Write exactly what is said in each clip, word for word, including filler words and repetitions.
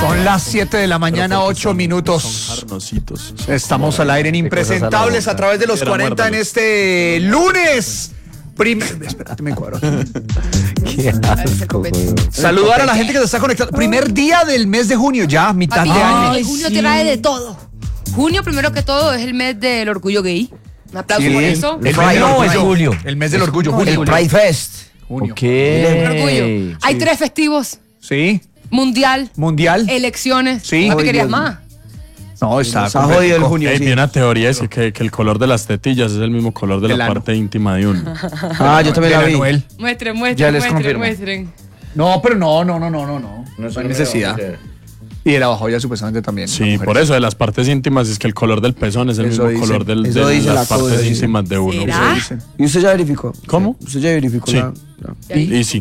Son las siete de la mañana, ocho minutos. Estamos al aire en Impresentables a través de los cuarenta en este lunes. Prim Espérate, me cuadro. Qué asco, Saludar a la gente que se está conectando. Primer día del mes de junio, ya, mitad Papi, de año. Ay, junio Sí. trae de todo. Junio, primero que todo, es el mes del orgullo gay. Un aplauso Sí. por eso. El El mes del no, orgullo. es julio. El mes del orgullo, El junio. Pride Fest. Junio. Ok. El orgullo. Hay tres festivos. Sí. Mundial, Mundial. elecciones. Sí. ¿No te querías Oye, más? No, está Está jodido el junio. Hey, sí. vi una teoría es que, que el color de las tetillas es el mismo color de El la ano. parte íntima de uno. Ah, yo también De la vi. Anuel. Muestren, Ya muestren, les muestren, confirmo. muestren. No, pero no, no, no, no, no, no. No hay necesidad. Y de la bajoya supuestamente también. Sí, Las mujeres. por eso de las partes íntimas es que el color del pezón es el Eso mismo dicen. color del, Eso de dice las la cosa, partes dice. íntimas de uno. ¿Será? Dicen. ¿Y usted ya verificó? ¿Cómo? ¿Usted ya verificó? Sí. la- la- Y, y sí.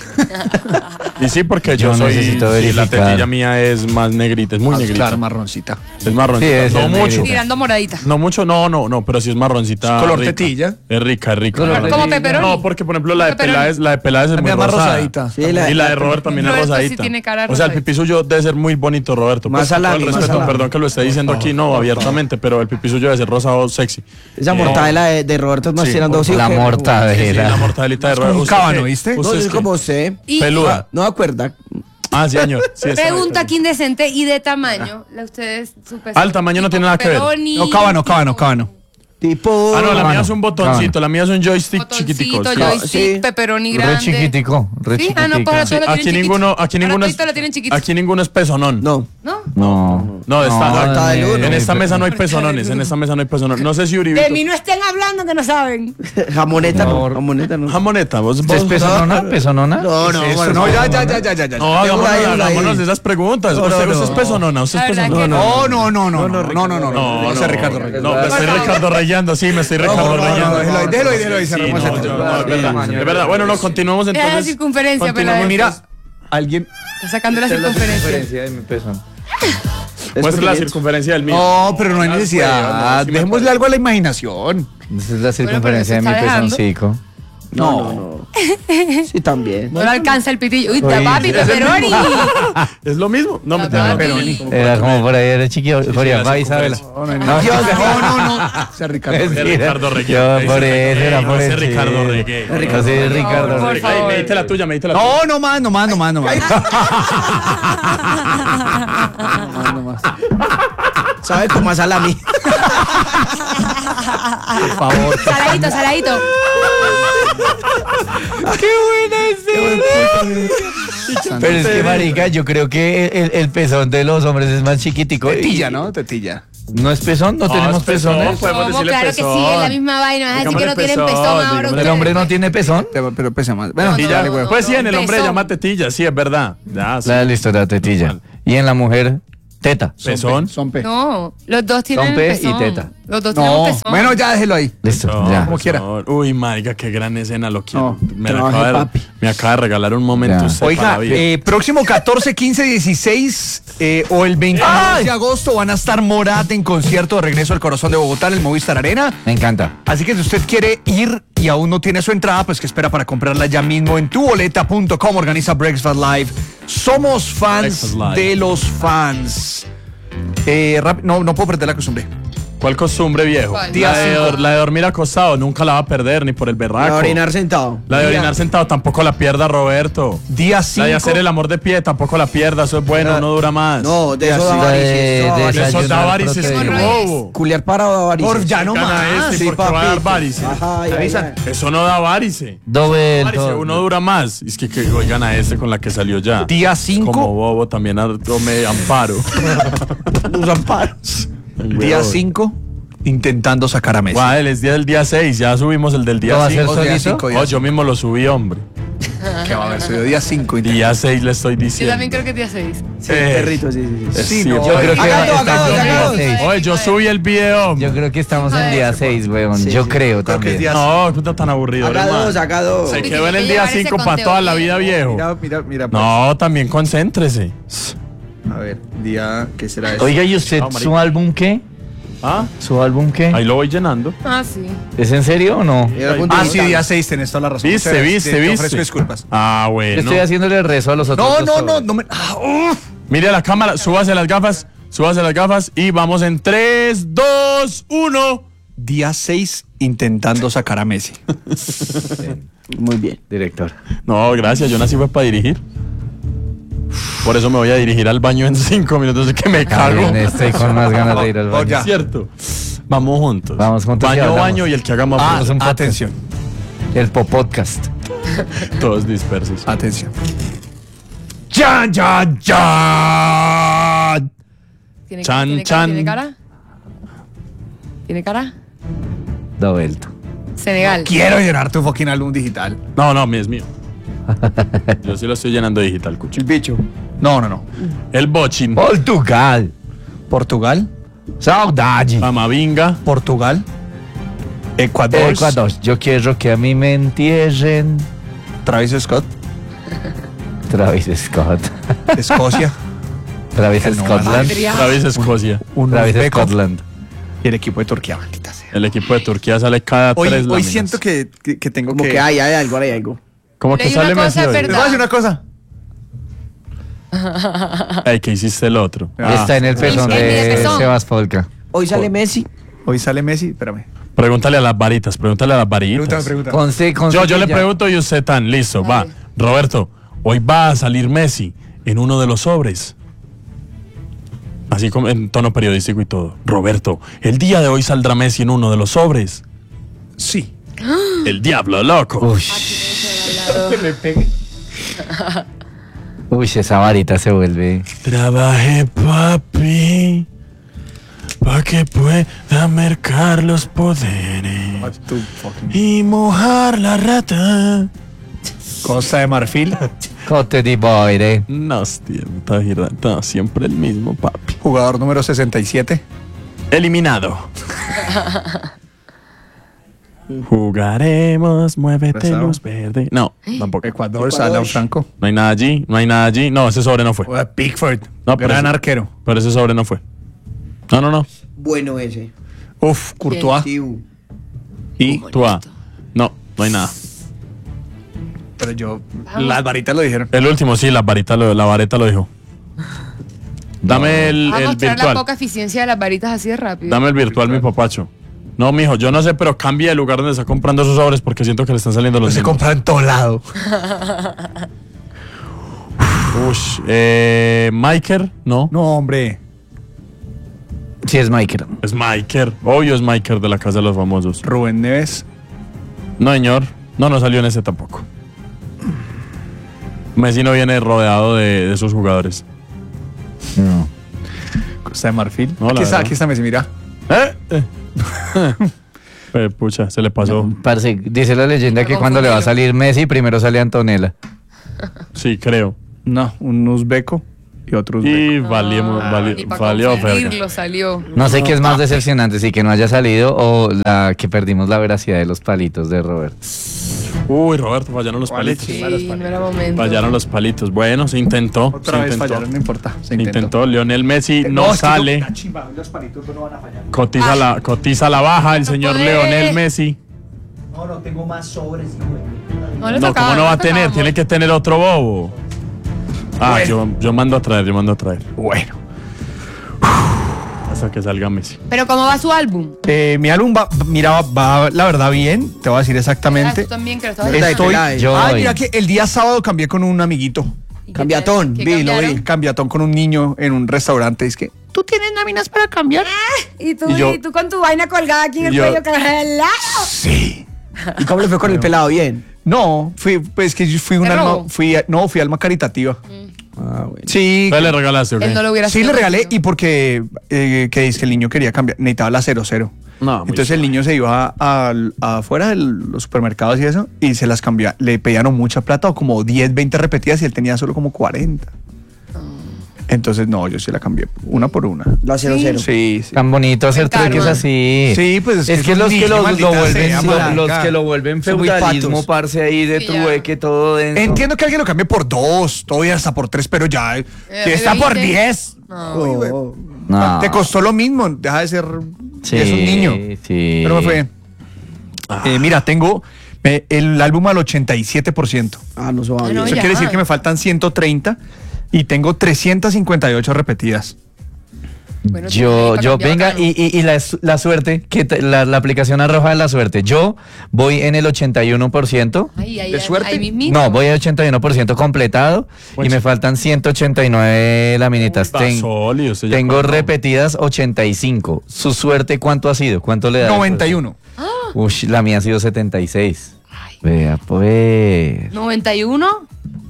Y sí, porque yo, Yo soy. necesito Sí, la verificar. tetilla mía es más negrita, es muy Ah, negrita. claro, marroncita. Es marroncita. Sí, es no el mucho. negrita. Tirando moradita. No mucho, no, no, no, pero sí es marroncita. Color rica. tetilla. Es rica, es rica. Color Marron- Como tetilla. pepperoni. No, porque por ejemplo la de Pepperoni. Peláez, la de Peláez es La muy mía más rosada. rosadita. Sí, la- Y la de Robert también es Roberto sí rosadita. tiene cara O sea, el rosadita. pipí suyo debe ser muy bonito, Roberto. Más Pues, con todo salami, el más respeto, salami. perdón que lo esté diciendo aquí, no, abiertamente, pero el pipí suyo debe ser rosado sexy. Esa Eh, mortadela de, de Roberto es más Sí, tirando por sí, favor. ¿o La qué? Sí, sí, la mortadelita de como Roberto. un ¿Usted cábano, qué? ¿viste? No, ¿Usted es es como qué? usted. Y Peluda. No acuerda. Ah, sí, señor. Sí, está pregunta bien. aquí indecente y de tamaño. La ustedes su peso. Ah, el tamaño no tiene nada que ver. Pepperoni, No, cábano, tipo cábano, cábano. Tipo. Ah, no, la mía Cábano, es un botoncito, la mía es un joystick chiquitico. Botoncito, sí. joystick, Sí. pepperoni Re grande. chiquitico, re Sí, ah, no, chiquitica. para Sí, todos lo aquí tienen ninguno, chiquito. aquí Ahora ninguno es, todito lo tienen chiquito. aquí ninguno es pezonón. No. ¿No? No. No, está, No, está del uno. en esta mesa no hay Porque pezonones, del en uno. esta mesa no hay pezonones. No sé si Uribe. De mí no estén hablando que no saben. Jamoneta no. No. Jamoneta no. Jamoneta, vos, ¿Usted es vos- pezonona? ¿Pezonona? No, no, Eso, bueno, no, ya, ya, ya, ya, ya, ya. No, hagámonos, ahí, una ahí. hagámonos de esas preguntas. No, no, usted, no. usted es pezonona, usted es La verdad pezonona. que No, no, no, no, no, no, no, no, no, No, no, no, ese es Ricardo Reyes. No, me estoy Ricardo rayando, sí, me estoy Ricardo no, no, rayando. déjelo ahí, déjelo ahí, déjelo ahí, Sí, cerremos no, el yo- tema. no, es verdad, es verdad. Bueno, no, continuemos Era la entonces. circunferencia, continuemos. pero Mira, alguien. está sacando la circunferencia. de mi pezón. Muestra la circunferencia del mío. No, pero no hay Ah, necesidad. bueno, sí me Dejémosle algo a la imaginación. Esa es la circunferencia pero de se mi está dejando. pezoncico. No, No, no. Sí, también. No le alcanza el pitillo. Uy, Oye, papi, es el pepperoni. Es lo mismo. No, me Ah, pepperoni. Era como por ahí, era chiquillo. Corea, la va Isabela. no, no, No, Dios, sí, no, no, no. Ese es Ricardo Es Reyes. De Ricardo Regué. Yo por eso era por Ese eso. Ricardo Regué. Ricardo, sí, Ricardo. Por Regué. favor. Me diste la tuya, me diste la tuya. No, no más, no más, no más, no más. ¿Sabe cómo a salami? Por favor. Saladito, saladito. Pero es que, marica, yo creo que el, el pezón de los hombres es más chiquitico. Tetilla, ¿no? Tetilla. ¿No es pezón? ¿No, tenemos es pezón, pezones? podemos ¿Cómo? decirle Claro que sí, pezón. es la misma vaina. Vas a decir que no Digámosle tienen pezón, pezón ahora. digámosle- ¿El ustedes. hombre no tiene pezón? Pero, pero pesa más. Bueno, Y ya, No, no, pues sí, en no, el hombre pezón. llama tetilla, sí, es verdad. Ya, sí. La listo, la tetilla. Y en la mujer, teta. Pezón. son pe. No, los dos tienen Son pe y pezón. teta. Los dos tenemos No, pezón. bueno, ya déjelo ahí. Listo, No, ya. como quiera. no. Uy, marica, qué gran escena, lo quiero. No, me, trabaje, acaba de, papi. me acaba de regalar un momento Ya. usted para Oiga, la vida. eh, próximo catorce, quince, dieciséis eh, o el veintinueve de agosto van a estar Morat en concierto de regreso al corazón de Bogotá en el Movistar Arena. Me encanta. Así que si usted quiere ir y aún no tiene su entrada, pues que espera para comprarla ya mismo en tu boleta punto com. Organiza Breakfast Live. Somos fans Breakfast Live. de los fans. Eh, rap- no, no puedo perder la costumbre. ¿Cuál costumbre, viejo? ¿Cuál? Día La de, cinco. la de dormir acostado, nunca la va a perder, ni por el berraco. A orinar sentado. La de Día- orinar sentado tampoco la pierda, Roberto. Día La de cinco. hacer el amor de pie tampoco la pierda, eso es bueno, Ah, no dura más. No, de Ya eso da sí. varices. De- eso da de varices. Eso da Desayunar varices, qué proteína. bobo. Culiar parado da varices. Por ya no Gana más. este, Sí, porque va a dar papito. varices. Ajá, ay, ay, Avisan. ay. Eso no da varice. Doble. Varice, uno dura más. Es que, que oigan a este con la que salió ya. Día Es cinco. Como bobo también a- tome amparo. Los amparos. Día cinco, intentando sacar a Messi. Guau, él es día del día seis, ya subimos el del ¿Lo día va a hacer cinco. Día solito? cinco, día Oh, yo mismo lo subí, hombre. Que va a haber subido día cinco. Día seis le estoy Yo diciendo. también creo que es día seis. Sí, Eh. perrito, sí, sí, sí. Eh, Sí, sí, no, yo Yo creo que Hágalo, estamos hágalo, en día hágalo. seis. Oye, yo subí el video. Yo creo que estamos en día seis, weón. Sí, Yo sí. Creo creo que es también. día No, puta tan aburrido, Haga hermano. dos, haga dos. Se Uy, quedó en el que día llevar ese cinco para conteo toda la bien. vida, viejo. Mira, mira, mira. pues. No, también concéntrese. A ver, día, ¿qué será eso? Oiga, ¿y usted No, marica. su álbum qué? ¿Ah? ¿Su álbum qué? Ahí lo voy llenando. Ah, sí. ¿Es en serio o no? Ah, sí, día seis, tenés toda la razón. Viste, Te- viste, te- te viste. ofrezco disculpas. Ah, Yo bueno. estoy haciéndole rezo a los otros. No, dos no, no, sobres. no me. Ah, uf. Mire a la cámara, súbase las gafas, súbase las gafas y vamos en tres, dos, uno. Día seis intentando sacar a Messi. Muy bien, director. No, gracias, yo nací fue para dirigir. Por eso me voy a dirigir al baño en cinco minutos, que me cago. También estoy con más ganas de ir al Oh, baño. ya. Cierto. Vamos juntos. Vamos juntos y Baño, hablamos. baño y el que haga más Ah, Hagamos un podcast. atención, El Popodcast. todos dispersos. atención. ¡Chan, chan, chan! ¿Tiene, Chan, ¿tiene, chan. ¿Tiene cara? ¿Tiene cara? Dovelto. Senegal. Quiero llenar tu fucking álbum digital. No, no, es mío. Yo sí lo estoy llenando digital, cucho. El bicho. No, no, no. El bochin. Portugal. Portugal. Saudade. Amavinga. Portugal. Ecuador. Ecuador. Yo quiero que a mí me entierren. Travis Scott. Travis Scott. Escocia. Travis Que no, Scotland. Adrián. Travis Escocia. Un Travis uzbeco. Scotland. Y el equipo de Turquía, maldita sea. El equipo de Turquía sale cada Hoy, tres hoy láminas. siento que, que, que tengo Como que... que hay, hay algo, hay algo. ¿Cómo que Leí sale una Messi cosa, hoy? ¿verdad? Les voy a decir una cosa. Ey, que hiciste el otro. Ah, Está en el pezón el de pezón. Sebas Polka. Hoy sale Messi. Hoy sale Messi, espérame. Pregúntale a las varitas, pregúntale a las varitas. Pregúntame, pregúntame. Conste, conste Yo, yo que le ya- pregunto y usted tan, listo, va. Dale. Roberto, hoy va a salir Messi en uno de los sobres. Así como en tono periodístico y todo. Roberto, el día de hoy saldrá Messi en uno de los sobres. Sí. El diablo loco. Uy, Me pegue. uy, esa varita se vuelve. Trabaje, papi, pa' que pueda mercar los poderes y mojar la rata. Costa de Marfil. Cote di boire. No, está girando, siempre el mismo, papi. Jugador número sesenta y siete. Eliminado. Jugaremos, muévete Rezado. luz verde. No, tampoco. Ecuador, Alan Franco. No hay nada allí, no hay nada allí. No, ese sobre no fue. O Pickford. No, pero gran ese- arquero. Pero ese sobre no fue. No, no, no. Bueno ese. Uf, Courtois. Sí, uh. Y, Tú ah. No, no hay nada. pero yo, las varitas lo dijeron. El último, sí, la varita lo, la vareta lo dijo. Dame el, Vamos a el mostrar la virtual. poca eficiencia de las varitas así de rápido. Dame el virtual, mi papacho. No, mijo, yo no sé, pero cambie de lugar donde está comprando esos sobres porque siento que le están saliendo los Se mismos. compra en todo lado. Ush, eh, Miker, no. No, hombre. Sí, es Michael. Es Miker. Obvio es Miker de la Casa de los Famosos. Rubén Neves. No, señor. No, no salió en ese tampoco. Messi no viene rodeado de, de sus jugadores. No. Costa de Marfil. No, la aquí está, verdad. aquí está Messi, mira. ¿Eh? Eh. Eh, pucha, se le pasó. Parce, dice la leyenda que Está cuando le va a confundido. salir Messi, primero sale Antonella. Sí, creo. No, un uzbeco y otro uzbeco. Y valió, Ni valió, pa' valió verga. confundirlo salió. No sé qué es más decepcionante, si que no haya salido o la que perdimos la veracidad de los palitos de Robert. Uy, Roberto, fallaron los palitos. Sí, no era momento. Fallaron los palitos. Bueno, se intentó. Otra se vez intentó. fallaron, no importa. Se Se intentó. intentó. Lionel Messi no, es que sale. la chimba, los palitos no van a fallar. Cotiza, la, cotiza la baja el No señor puede. Leonel Messi. No, no tengo más sobres, güey. No, le No, tocaba, ¿cómo no va a le tener? tocaba. Tiene que tener otro bobo. Ah, Bueno. yo, yo mando a traer, yo mando a traer. Bueno. Hasta que salga Messi. Pero ¿cómo va su álbum? Eh, mi álbum va, mira, va la verdad bien. Te voy a decir Ah, exactamente. tú también, que lo estabas Esta- escuchando. Estoy. Yo Ay, voy. mira que el día sábado cambié con un amiguito. ¿Y qué Cambiatón, tal? ¿Qué vi, lo cambiaron? vi. Cambiatón con un niño en un restaurante. Es que, ¿tú tienes láminas para cambiar? Y tú, Y yo- y tú con tu vaina colgada aquí en el yo- cuello, caralado. Sí. ¿Y cómo le fue con el pelado? Bien. No, fui, pues que yo fui un ¿Te alma, robó? fui, no, fui alma caritativa. Ah, bueno. Sí. ¿Qué le regalaste o qué? Él no lo hubiera Sí, sido le regalé contigo. y porque eh, que dice que el niño quería cambiar, necesitaba la cero cero. No, muy Entonces el niño se iba a, a- afuera de los supermercados y eso y se las cambiaba. Le pedían mucha plata o como diez, veinte repetidas y él tenía solo como cuarenta. Entonces no, yo sí la cambié una por una. La cero cero. Sí, sí. Tan bonito hacer Karma. truques así. Sí, pues es que es los un que niño, lo, lo maldita vuelven, sea, lo- marica. los que lo vuelven Son muy feudalismo, patos. parce, ahí de Sí, ya. trueque, todo denso. Entiendo que alguien lo cambie por dos, todavía hasta por tres, pero ya, eh, que ¿me está por veinte? diez. No. Uy, güey. Oh, No. Te costó lo mismo, deja de ser, Sí, es un niño. Sí. Pero me fue bien. Eh, mira, tengo eh, el álbum al ochenta y siete por ciento. ah, no se va Ah, bien. no, Eso ya. quiere decir que me faltan ciento treinta Y tengo trescientas cincuenta y ocho repetidas. Bueno, Yo, para yo, cambiar venga, bacano. y, y, y la, su- la suerte, que te- la, la aplicación arroja la suerte. Yo voy en el ochenta y uno por ciento. Ay, ay, ¿de ay, suerte? ahí mismito. No, voy al ochenta y uno por ciento completado y me faltan ciento ochenta y nueve laminitas. Va Ten- sólido, usted ya tengo contó. repetidas ochenta y cinco. ¿Su suerte cuánto ha sido? ¿Cuánto le da? noventa y uno. Uy, la mía ha sido setenta y seis. Vea, pues. noventa y uno.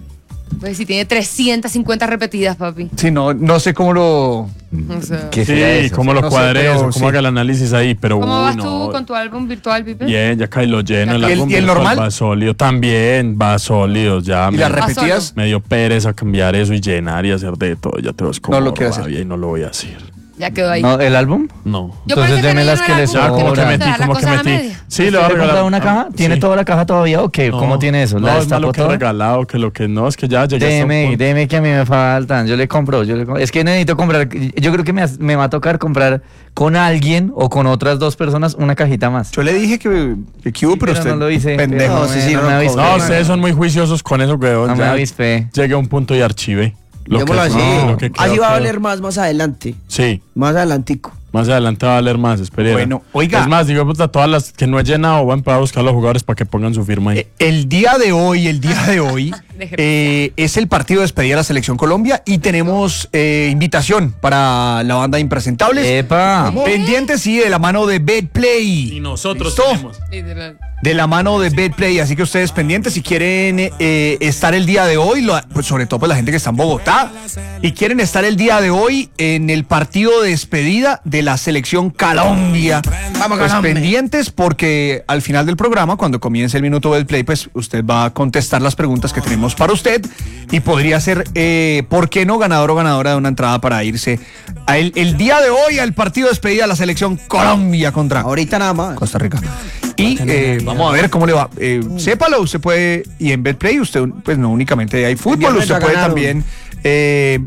Pues si tiene trescientas cincuenta repetidas, papi. Sí, no, no sé cómo lo... O sea, ¿Qué será Sí, eso? cómo lo No sé, cuadre pero eso, cómo sí. haga el análisis ahí, pero ¿Cómo uy, vas no. tú con tu álbum virtual, Pipe? Bien, ya cae lo lleno. El ¿Y el- álbum y el virtual normal? va sólido. También va sólido. Ya ¿Y me, las Ah, repetidas? solo. me dio pereza cambiar eso y llenar y hacer de todo. Ya te vas como No lo quiero hacer. rabia y no lo voy a hacer. Ya quedó ahí. ¿No, ¿El álbum? No. Yo Entonces pensé deme no las lleno que el le álbum, Ya, como que porque metí, te da la como que cosa a la metí. media. Sí, le ¿Usted voy a le ha regalar. comprado una caja? ¿Tiene Sí. toda la caja todavía o qué? No, ¿Cómo tiene eso? ¿La No, es más lo destapó que he toda? regalado que lo que no, es que ya llegué hasta un Deme, punto. deme que a mí me faltan. Yo le compro, yo le compro. Es que necesito comprar. Yo creo que me, me va a tocar comprar con alguien o con otras dos personas una cajita más. Yo le dije que, que qué hubo, pero, pero usted no lo hice. pendejo. No, No, sí, sí, no no me lo avispé. No, cobra. ustedes son muy juiciosos con eso, weón. No me Ya avispé. llegué a un punto y archivé. Lo Démoslo que- así. no, lo que Así quedó, va a quedó. valer más más adelante. Sí. Más adelantico. Más adelante va a valer más, espera. Bueno, oiga. Es más, digo, puta, todas las que no he llenado, voy a empezar a buscar a los jugadores para que pongan su firma ahí. Eh, El día de hoy, el día de hoy, eh, es el partido de despedida de la Selección Colombia y tenemos eh, invitación para la banda de Impresentables. ¡Epa! Pendientes, sí, de la mano de BetPlay. Y nosotros ¿Listo? tenemos. Literal. De la mano de BetPlay, así que ustedes pendientes si quieren eh, estar el día de hoy, lo- pues sobre todo pues la gente que está en Bogotá, y quieren estar el día de hoy en el partido de despedida de la Selección Colombia. Vamos, Pues Colombia. pendientes porque al final del programa, cuando comience el minuto BetPlay, pues usted va a contestar las preguntas que tenemos para usted y podría ser, eh, ¿por qué no ganador o ganadora de una entrada para irse a el, el día de hoy al partido de despedida de la Selección Colombia contra Ahorita nada más. Costa Rica? Y eh, vamos a ver cómo le va. Eh, sépalo, usted puede, y en BetPlay usted, pues no únicamente hay fútbol, viernes usted ya puede ganaron. también eh,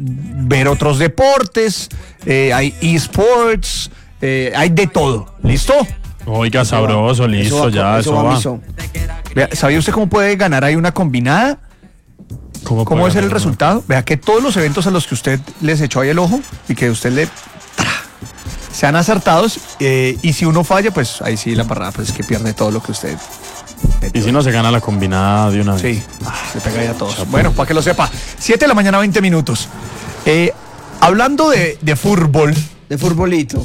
ver otros deportes, eh, hay esports, eh, hay de todo. ¿Listo? Oiga, sabroso, listo, va- ya, eso va va. miso. Vea, ¿sabía usted cómo puede ganar ahí una combinada? ¿Cómo, ¿Cómo puede es el ganar? resultado? Vea que todos los eventos a los que usted les echó ahí el ojo y que usted le... sean acertados, eh, y si uno falla, pues ahí sí la parrada, pues es que pierde todo lo que usted... Y si no se gana la combinada de una vez. Sí, se pega ahí a todos. Bueno, para que lo sepa, siete de la mañana, veinte minutos. Eh, hablando de, de fútbol, De futbolito.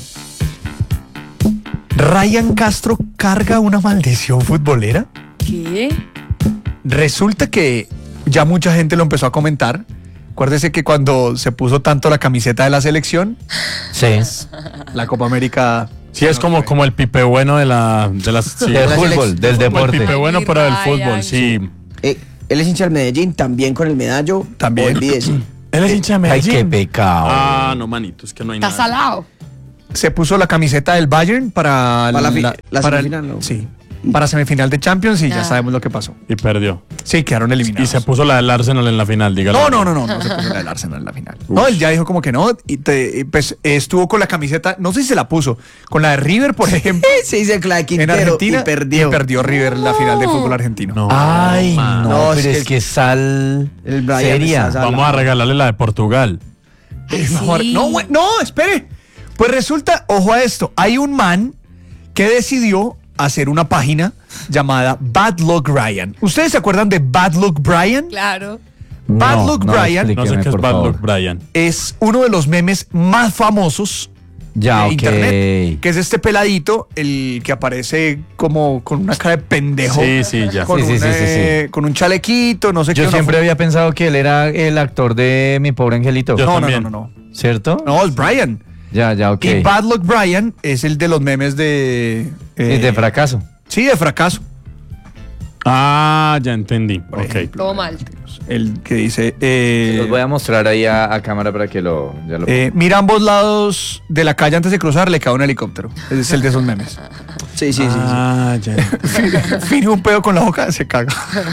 Ryan Castro carga una maldición futbolera. ¿Qué? Resulta que ya mucha gente lo empezó a comentar. Acuérdese que cuando se puso tanto la camiseta de la selección, Sí. la Copa América... Sí, es como, como el pipe bueno de la... De las, sí, Del la fútbol, selección. del como el deporte. pipe bueno, pero del Ay, fútbol, ay. sí. Eh, él es hincha del Medellín, también con el medallo. También. Olvídese. Él es hincha de Ay, Medellín. qué pecado. Ah, no, manito, es que no hay Está nada. salado. Se puso la camiseta del Bayern para, Para la fi- la para el- semifinal, ¿no? Sí, para semifinal de Champions y ya Ah. sabemos lo que pasó. Y perdió. Sí, quedaron Y eliminados. se puso la del Arsenal en la final, dígalo. No, no, no, no, no se puso la del Arsenal en la final. No, él ya dijo como que no, y te- y pues estuvo con la camiseta, no sé si se la puso, con la de River, por ejemplo, Se dice que la de en Quintero Argentina, y perdió. y perdió River la final del fútbol argentino. No. Ay, man. no, No, pero es es que- que sal El Brian seria. está Vamos a regalarle la de Portugal. Eh, Ay, mejor- sí. no, güey, no, espere. Pues resulta, ojo a esto, hay un man que decidió hacer una página llamada Bad Luck Brian. ¿Ustedes se acuerdan de Bad Luck Brian? Claro. Bad No, Luck no, Brian. No sé explíqueme, qué es por Bad favor. Luck Brian. Es uno de los memes más famosos Ya, de ok. internet, que es este peladito, el que aparece como con una cara de pendejo. Sí, sí, ya. Con, Sí, sí, un, sí, sí, sí. eh, con un chalequito, no sé qué. Yo una siempre fo- había pensado que él era el actor de Mi Pobre Angelito. Yo No, no, no, también. no, no. ¿Cierto? No, es Brian. Ya, ya, ok. Y Bad Luck Brian es el de los memes de... eh, Y de fracaso. Sí, de fracaso. Ah, ya entendí. Por Ok. ejemplo. Todo mal. El que dice... eh, Los voy a mostrar ahí a, a cámara para que lo... Ya lo eh, mira ambos lados de la calle antes de cruzar, le cae un helicóptero. Es el de esos memes. Sí, sí, sí. sí. Ah, ya. Fine un pedo con la boca, se caga.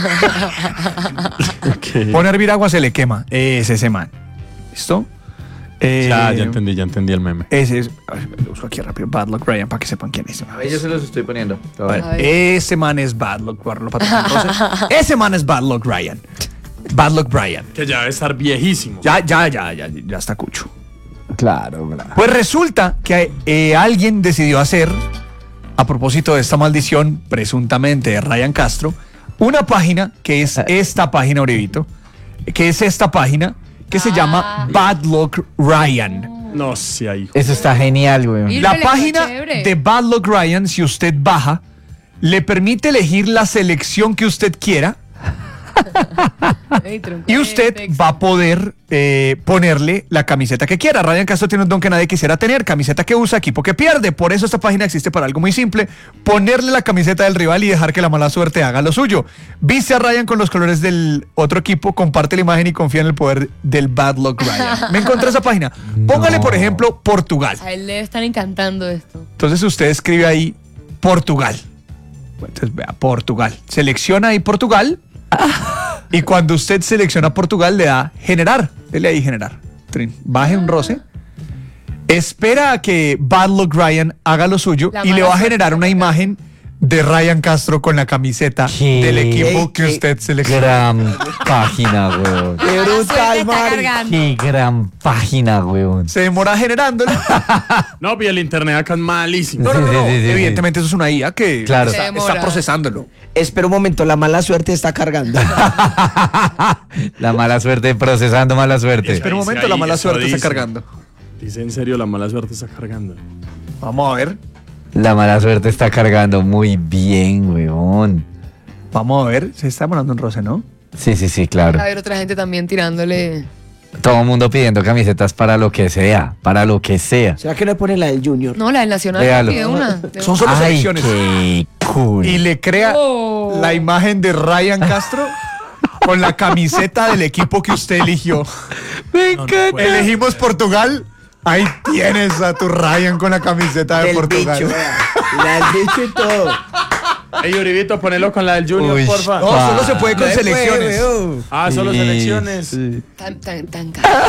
Ok. Pone a hervir agua, se le quema. Es ese man. ¿Listo? Eh, Ya, ya entendí, ya entendí el meme. Ese es... a ver, lo uso aquí rápido. Bad Luck Brian, para que sepan quién es. A ver, yo se los estoy poniendo. A ver, A ver. ese man es Bad Luck Brian. Ese man es Bad Luck Ryan. Bad Luck Brian. Que ya debe estar viejísimo. Ya, ya, ya, ya, ya está cucho. Claro, claro. Pues resulta que eh, alguien decidió hacer, a propósito de esta maldición, presuntamente de Ryan Castro, una página que es esta página, Uribito, que es esta página que se llama Bad Luck Ryan. No sé, hijo. Eso está genial, güey. Y- La Híjole, página qué chévere. de Bad Luck Ryan, si usted baja, le permite elegir la selección que usted quiera Ey, tronco, y usted Tex. va a poder eh, ponerle la camiseta que quiera. Ryan Castro tiene un don que nadie quisiera tener: camiseta que usa, equipo que pierde. Por eso esta página existe, para algo muy simple: ponerle la camiseta del rival y dejar que la mala suerte haga lo suyo. Viste a Ryan con los colores del otro equipo, comparte la imagen y confía en el poder del Bad Luck Ryan. ¿Me encontré esa página? Póngale, por ejemplo, Portugal. A él le están encantando esto. Entonces usted escribe ahí Portugal. Entonces vea, Portugal. Selecciona ahí Portugal. Y cuando usted selecciona Portugal, le da generar. Dele ahí generar. Trin. Baje un roce. Espera a que Bad Luck Ryan haga lo suyo La y le mala va a suerte generar una está imagen de Ryan Castro con la camiseta ¿Qué? del equipo Ey, que ey. usted selecciona. Gran página, weón. Qué La suerte brutal, está Mari. cargando. Qué gran página, weón. Se demora generándolo. No, y el internet acá es malísimo. No, no, no, no. Sí, sí, sí, sí. Evidentemente eso es una I A que Claro. está, Se demora. está procesándolo. Espera un momento, la mala suerte está cargando. La mala suerte, procesando mala suerte. Espera un Dice momento, la ahí, mala eso suerte está dice. cargando. Dice en serio, la mala suerte está cargando. Vamos a ver. La mala suerte está cargando muy bien, weón. Vamos a ver. Se está demorando un roce, ¿no? Sí, sí, sí, claro. A ver, otra gente también tirándole. Todo el mundo pidiendo camisetas para lo que sea, para lo que sea. ¿Será que no pone la del Junior? No, la del Nacional Véalo. pide una. de Son una. solo Ay, selecciones. qué cool. Y le crea Oh. la imagen de Ryan Castro con la camiseta del equipo que usted eligió. Me No, no encanta. puede. Elegimos Portugal. Ahí tienes a tu Ryan con la camiseta de Del Portugal. bicho, vea. La del bicho y todo. Ey, Uribito, ponelo con la del Junior, Uy. porfa. No, solo se puede con No se puede, selecciones. weón. Ah, solo Sí, selecciones. sí. Tan, tan, tan cagado.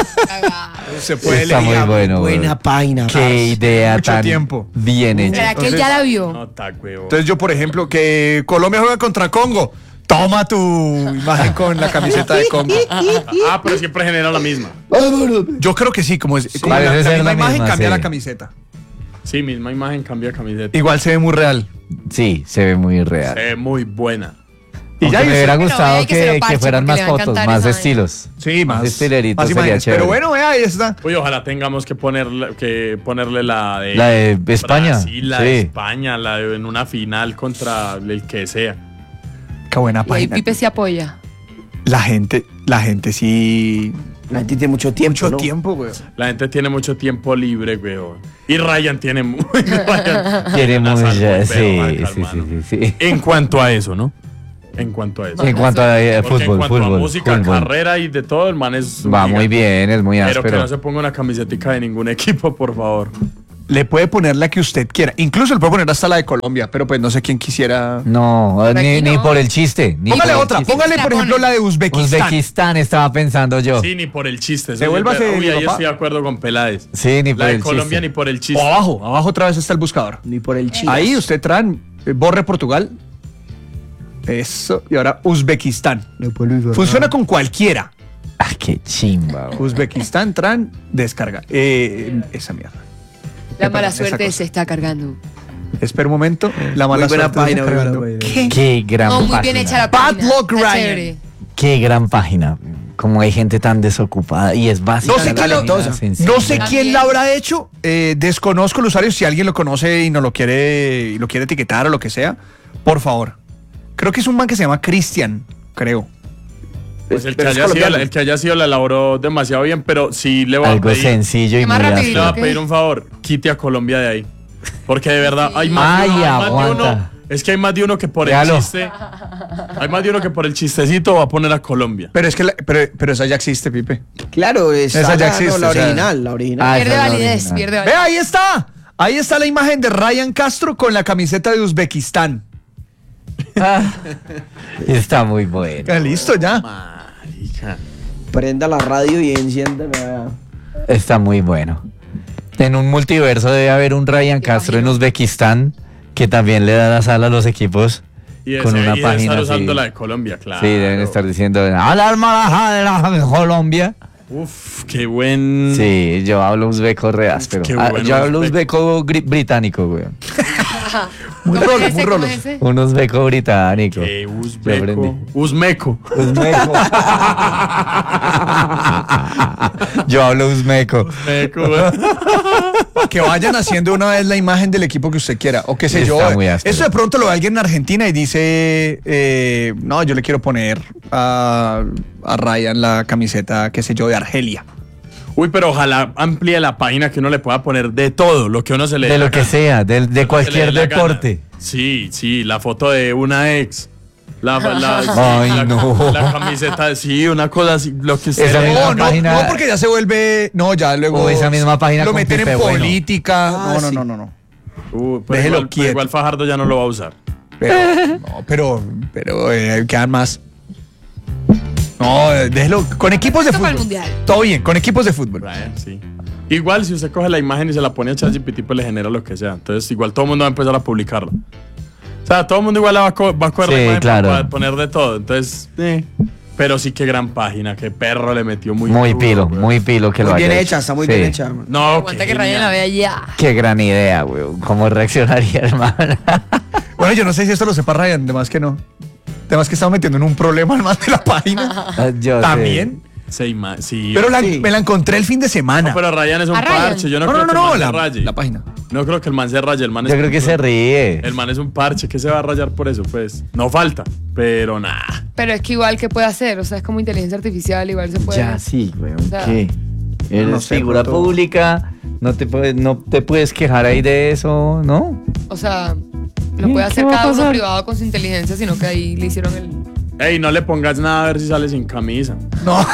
Se puede Está muy elegir. bueno, Buena weón. página. Qué idea Mucho tan tiempo. bien hecha. ¿Será que él Entonces- ya la vio? No, está, huevo. Entonces yo, por ejemplo, que Colombia juega contra Congo. Toma tu imagen con la camiseta de Congo. Ah, pero siempre genera la misma. Yo creo que sí, como es como Parece la, la ser misma la imagen misma, cambia sí. la camiseta. Sí, misma imagen, cambia camiseta. Igual se ve muy real. Sí, se ve muy real. Se ve muy buena. Y ya Aunque me hice- hubiera Pero gustado hay que se lo que, parche que fueran porque más le va a fotos, encantar más esa vaina. estilos. Sí, más, estileritos más sería imágenes. chévere. Pero bueno, vea, ahí está. Uy, ojalá tengamos que ponerle, que ponerle la de... La de España, Sí, la de sí. España, la de en una final contra el que sea. Qué buena Y ahí página. Pipe se apoya. La gente, la gente sí. La gente tiene mucho tiempo, Mucho ¿no? tiempo, güey. La gente tiene mucho tiempo libre, weón. Y Ryan tiene muy... Ryan Tiene la mucha, salvó el sí, berraca, sí, hermano. sí, sí, sí. En cuanto a eso, ¿no? En cuanto a eso. En cuanto a eh, Porque en fútbol, cuanto a fútbol, música, fútbol. carrera y de todo, el man es... un Va muy gigante. bien, es muy Pero que áspero. no se ponga una camisetica de ningún equipo, por favor. Le puede poner la que usted quiera. Incluso le puede poner hasta la de Colombia, pero pues no sé quién quisiera. No, Por ni, aquí ni no. por el chiste. Ni Póngale por el otra, chiste. póngale por La ejemplo pone. la de Uzbekistán. Uzbekistán estaba pensando yo. Sí, ni por el chiste. Eso Devuélvase, sí, Uy, mi ahí papá. estoy de acuerdo con Peláez. Sí, ni por La de el Colombia chiste. ni por el O chiste. abajo, abajo otra vez está el buscador. Ni por el chile. Ahí usted traen, eh, borre Portugal. Eso. Y ahora Uzbekistán. Funciona con cualquiera. Ah, qué chimba. güey. Uzbekistán, tran, descarga. Eh, esa mierda. La mala Esa suerte cosa. se está cargando. Espera un momento. La mala Muy buena suerte página, está muy buena cargando. página. ¿Qué? Qué gran No, muy página. bien hecha la Bad página. Luck Está Ryan. chévere. Qué gran página. Como hay gente tan desocupada y es básica. No sé, la quién lo- página, sencilla. no sé También. quién la habrá hecho. Eh, desconozco el usuario. Si alguien lo conoce y no lo quiere y lo quiere etiquetar o lo que sea, por favor. Creo que es un man que se llama Cristian, creo. Pues el que, Pero es haya sido, colombiano. el que haya sido la elaboró demasiado bien, pero sí le voy a Algo pedir, sencillo y Más muy rapidito, le voy a áspero. ¿ok? pedir un favor. Quite a Colombia de ahí. Porque de verdad hay más, Ay, de, uno, hay más de aguanta. uno. Es que hay más de uno que por Déjalo. el chiste. Hay más de uno que por el chistecito va a poner a Colombia. Pero es que la- pero, pero esa ya existe, Pipe. Claro, esa, Esa ya no, existe, la o sea. original, la original. Ah, Pierde esa es la validez, original. pierde Ve, validez. ahí está. Ahí está la imagen de Ryan Castro con la camiseta de Uzbekistán. Está muy bueno. Ya, listo, ya. Marica. Prenda la radio y enciéndela. Está muy bueno. En un multiverso debe haber un Ryan Castro en Uzbekistán que también le da la sala a los equipos Y con ese- una y debe página estar así. usando la de Colombia, claro. Sí, deben estar diciendo, alarma de la Colombia. Uf, qué buen... Sí, yo hablo uzbeco re áspero. Qué Ah, bueno yo hablo uzbeco. uzbeco gri- británico, güey. Muy ¿Cómo rolo, es ese? muy ¿Cómo rolo. es ese? Un uzbeco británico. Qué Yo uzbeco. aprendí. Uzmeco. Uzbeco. Yo hablo uzbeco. Uzmeco, güey. Que vayan haciendo una vez la imagen del equipo que usted quiera. O qué sé Está yo. muy áspero. Eso de pronto lo ve alguien en Argentina y dice, eh, no, yo le quiero poner a, a Ryan la camiseta, qué sé yo, de Argelia. Uy, pero ojalá amplíe la página que uno le pueda poner de todo, lo que uno se le dé De la lo que gana. sea, de, de Se le cualquier dé la gana. deporte. Sí, sí, la foto de una ex. La, la, sí, Ay, la- no. la camiseta, sí, una cosa así, lo que se Esa le dé misma No, la no, página- no, porque ya se vuelve. No, ya luego. O esa misma página Lo con meten en Pipe Bueno. política. Ah, no, no, sí. no, no, no. Uh, pero Déjelo igual, pero quieto. igual Fajardo ya no lo va a usar. Pero, no, pero, pero eh, quedan más. No, eh, déjelo. Con equipos de Esto para el fútbol. mundial. Todo bien, con equipos de fútbol. Brian, sí. Igual si usted coge la imagen y se la pone a ChatGPT, pues le genera lo que sea. Entonces igual todo el mundo va a empezar a publicarla. O sea, todo el mundo igual la va a, co- va a coger la Sí, imagen claro. para poner de todo. Entonces, eh. Pero sí que gran página, qué perro le metió muy Muy duro, pilo, güey. muy pilo que lo Muy bien haya hecha, hecho. está muy Sí. bien hecha, hermano. No, Aguanta qué que Ryan la genial. vea ya. Qué gran idea, güey. ¿Cómo reaccionaría, hermano? Bueno, yo no sé si esto lo sepa Ryan, además que no. Además que estamos metiendo en un problema al más de la página. Ah, yo sé. También. Sí, ma- sí. Pero la- Sí. me la encontré el fin de semana. No, pero Ryan es un ¿A Ryan? parche. Yo no, no, creo no, que no, el no, man la, se raye. la página. No creo que el man se raye. El man es Yo creo que se ríe. El man es un parche. ¿Qué se va a rayar por eso? Pues no falta. Pero nada. Pero es que igual, ¿qué puede hacer? O sea, es como inteligencia artificial, igual se puede. Ya, sí, güey. sea, ¿Qué? Eres no sé, figura pronto- pública, no te, puedes, no te puedes quejar ahí de eso, ¿no? O sea, no ¿Qué? puede ¿Qué hacer va a cada uno pasar? privado con su inteligencia, sino que ahí le hicieron el. Ey, no le pongas nada a ver si sale sin camisa. No.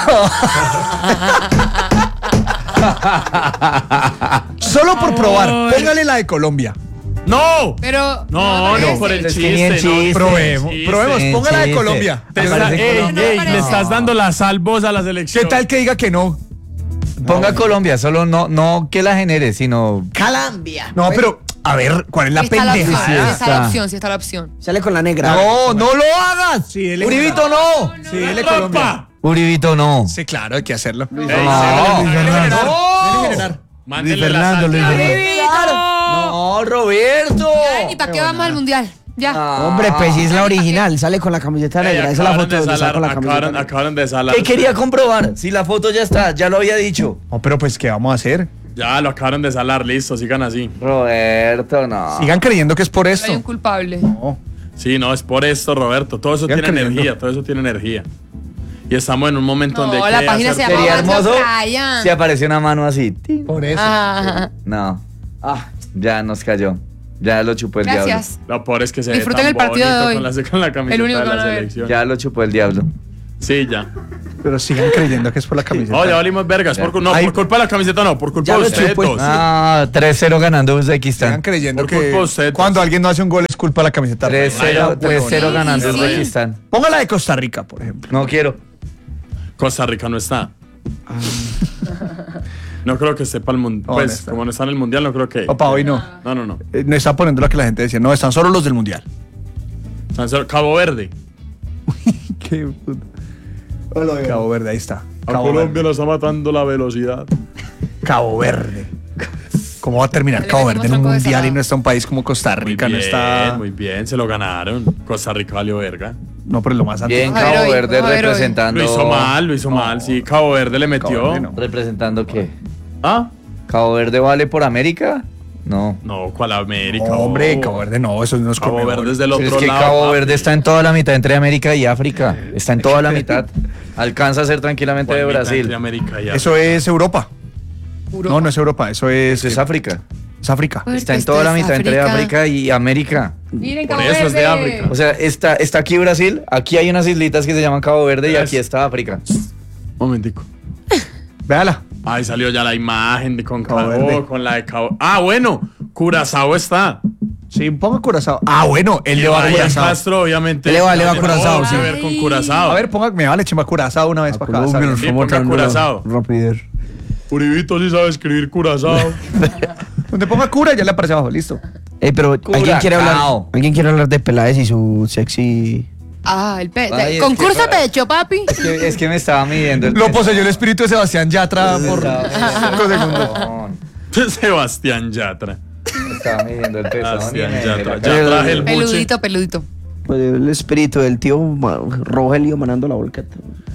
Solo por probar. Póngale la de Colombia. ¡No! Pero. No, no, parece. por el Es que chiste. ni en no, chiste. Probemos, chiste. probemos. Sí, Ponga la de chiste. Colombia. Te Me está- parece que ey, no. ey, No, le no. estás dando la salvos a la selección. ¿Qué tal que diga que no? Ponga Colombia, solo no, no que la genere, sino Calambia. No, pero a ver, ¿cuál es la Está la opción, pendejada? sí está la está. opción, sí está la opción. Sale con la negra. No, no lo hagas. Sí, dele- Uribito no. Sí, dele Colombia. ¡Trampa! Uribito no. Sí, claro, hay que hacerlo. Ey, No. cédele, Luis cédele, Fernando. cédele. Dele generar. Mándenle la salsa. No, Roberto. ¿Y para qué vamos al mundial? Ya. Hombre, pues sí es la original. Sale con la camiseta Ey, negra. Esa es la acabaron foto de donde sale salar, con la camiseta acabaron, negra. acabaron de salar. ¿Qué quería comprobar? Si la foto ya está, ya lo había dicho. No, pero pues, ¿qué vamos a hacer? Ya lo acabaron de salar, listo, sigan así. Roberto, no. Sigan creyendo que es por Hay esto. un culpable. No. Sí, no, es por esto, Roberto. Todo eso Sigan tiene creyendo. energía, todo eso tiene energía. Y estamos en un momento No, donde hay la que página hacer se llama todo. Sería Roberto hermoso Bryan. si apareció una mano así. Tin. Por eso. Ajá. No. Ah, ya nos cayó. Ya lo chupó el Gracias. Lo peor es que se Disfruten ve el tan partido de bonito hoy. con la, con la camiseta El único de que la van a ver. selección. diablo. Ya lo chupó el diablo. Sí, ya. Pero sigan creyendo que es por la camiseta. Oh, ya valimos vergas. Por, cu- no, Ay. por culpa de la camiseta no, por culpa Ya de lo ustedes chupó. dos. Ah, tres cero ganando Sigan Uzbekistán. creyendo Por que culpa de ustedes. cuando alguien no hace un gol es culpa de la camiseta. tres cero tres cero Sí, ganando sí. Uzbekistán. Ponga la de Costa Rica, por ejemplo. No quiero. Costa Rica no está. No creo que esté para el mundial. No, Pues, no está. como no está en el mundial, no creo que. Opa, hoy no. No, no, no. Eh, no está poniendo lo que la gente decía. No, están solo los del mundial. San Sor- Cabo Verde. Qué puta. Cabo Verde, ahí está. A Cabo Colombia Verde. nos está matando la velocidad. Cabo Verde. ¿Cómo va a terminar Le Cabo metemos Verde en un tronco de mundial y salado. no está un país como Costa Muy Rica? bien, No está. muy bien, se lo ganaron. Costa Rica valió verga. No, pero lo más antes. Bien, Vamos a ver Cabo hoy, Verde vamos a ver hoy. representando. Lo hizo mal, lo hizo mal. Sí, Cabo Verde le metió. Cabo Verde no. ¿Representando qué? ¿Ah? ¿Cabo Verde vale por América? No. No, ¿cuál América? No, hombre, Oh. Cabo Verde no, eso no es Cabo Conmebol. Verde es del Pero otro es que lado. Cabo papi. Verde está en toda la mitad entre América y África. Está en toda la mitad. Alcanza a ser tranquilamente de ¿Cuál mitad entre Brasil. América y Eso es Europa. Puro. No, no es Europa, eso es, Eso es África. es África. Pues Está en esto toda la es mitad entre África. África y América. Miren, Por Cabo eso es de Verde. África. O sea, está, está aquí Brasil, aquí hay unas islitas que se llaman Cabo Verde y Es- aquí está África. Momentico. Véala. Ahí salió ya la imagen de con Cabo Cabo, Verde. con la de Cabo. Ah, bueno, Curazao está. Sí, ponga Curazao. Ah, bueno, él le va a Ryan Curazao. Castro, obviamente. Le va- le va a tiene Curazao, todo sí. que ver con Curazao. A ver, ponga, me vale chimba Curazao una vez para acá. ¿sabes? Sí, ponga Curazao. Rapidez. Uribito sí sabe escribir Curazao. Donde ponga cura ya le aparece abajo, listo. Ey, pero ¿alguien quiere, hablar, Curacao. ¿alguien quiere hablar de Peláez y su sexy? Ah, el pe Ay, es concurso que- pecho, papi. Es que, es que me estaba midiendo el Lo peso. poseyó el espíritu de Sebastián Yatra por Estaba cinco segundos. midiendo- Sebastián Yatra. Me estaba midiendo el peso. Sebastián ni me Yatra. dejé la Ya cara. traje el buche. Peludito, peludito. Pues el espíritu del tío Ma- Rogelio manando la volqueta.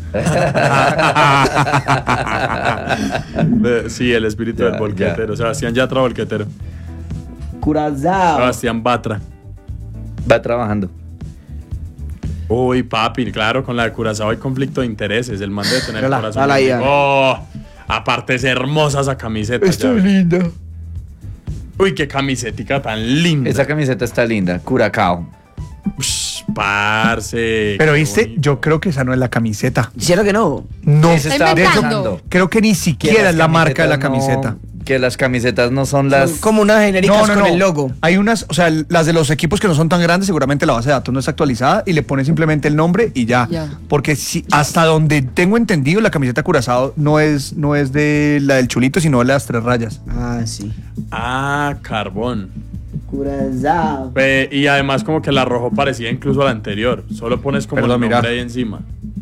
De- Sí, el espíritu Ya, del volquetero. Sebastián Yatra, volquetero. Curazao. Sebastián Batra. Va trabajando. Uy, papi, claro, con la de Curazao hay conflicto de intereses. El man debe tener el Hola, corazón. hola, muy- Ian. Oh, aparte es hermosa esa camiseta. ya ves. linda. Uy, qué camisetica tan linda. Esa camiseta está linda. Curacao. Ush, parce. Pero qué viste, bonito. yo creo que esa no es la camiseta. ¿Cierto que no? No, Eso Está estaba inventando. pensando. creo que ni Que siquiera las es la marca de la camisetas camiseta. no- que las camisetas no son las. Son como unas genéricas No, no, con no. el logo. Hay unas, o sea, las de los equipos que no son tan grandes, seguramente la base de datos no está actualizada y le pone simplemente el nombre y ya. Ya. Porque si, hasta donde tengo entendido, la camiseta Curazao no es, no es de la del Chulito, sino de las tres rayas. Ah, sí. Ah, carbón. Curazao. Ve, y además como que la rojo parecía incluso a la anterior. Solo pones como Perdón, el mira. nombre ahí encima.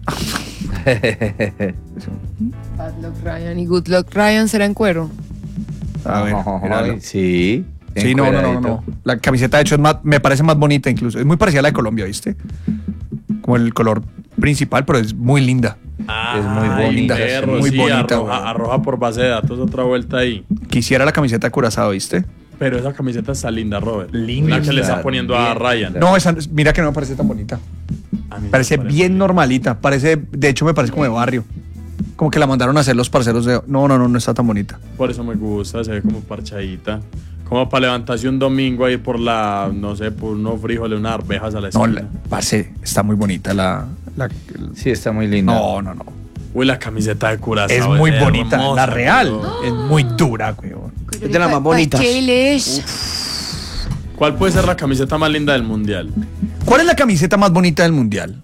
Bad Luck Ryan y Good Luck Ryan será en cuero. A ver, míralo. Ay, sí. Sí, no, no, no, no, encueradito. no. La camiseta, de hecho, es más, me parece más bonita incluso. Es muy parecida a la de Colombia, ¿viste? Como el color principal, pero es muy linda. Ah, Es muy bonita, perro, muy sí, bonita, arroja, güey. arroja por base de datos otra vuelta ahí. Quisiera la camiseta de Curazao, ¿viste? Pero esa camiseta está linda, Robert. Linda. La que le está poniendo a Bien Ryan. linda. No, esa, mira que no me parece tan bonita. A mí me Parece parece bien linda. normalita. Parece, de hecho, me parece como de barrio. Como que la mandaron a hacer los parceros de. No, no, no, no está tan bonita. Por eso me gusta, se ve como parchadita. Como para levantarse un domingo ahí por la, no sé, por unos frijoles, unas arvejas a la No, esquina. la, parce, está muy bonita la. la- Sí, está muy linda. no, no, no. Uy, la camiseta de Curazao. Es muy bonita. hermosa, La real weón. es muy dura, weón. Es de las más bonitas. Pasteles. ¿Cuál puede ser la camiseta más linda del mundial? ¿Cuál es la camiseta más bonita del mundial?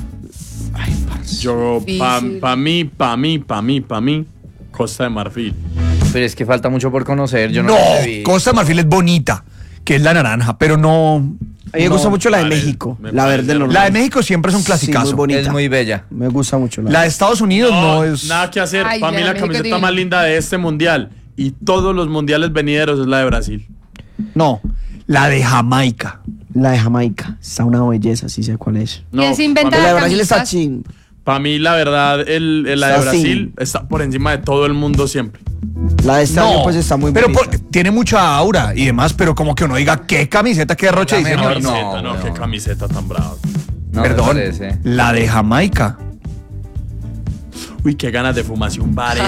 Yo, pa, Difícil. pa mí, pa mí, pa mí, pa mí, Costa de Marfil. Pero es que falta mucho por conocer. Yo no, No, la vi. Costa de Marfil es bonita, que es la naranja, pero no. A mí me no. gusta mucho la de Pare- México. me La parece verde normal. La de México siempre es un Sí, clasicazo. muy bonita. Es muy bella. Me gusta mucho la, La de Estados Unidos no, es. Nada que hacer. Ay, Para la mí de la México camiseta divina. más linda de este mundial y todos los mundiales venideros es la de Brasil. No, la de Jamaica. la de Jamaica. Está una belleza, sí sé cuál es. ¿Quién se inventa La de las Brasil está camisas? ching. Para mí, la verdad, el, el- la de Está así. Brasil está por encima de todo el mundo siempre. La de este año pues está muy pero bonita. por- tiene mucha aura y demás, pero como que uno diga qué camiseta, qué derroche de La diseño. mejor No, Camiseta, no, no. qué camiseta tan brava. No, me perdón. parece. La de Jamaica. Uy, qué ganas de fumarse un barete.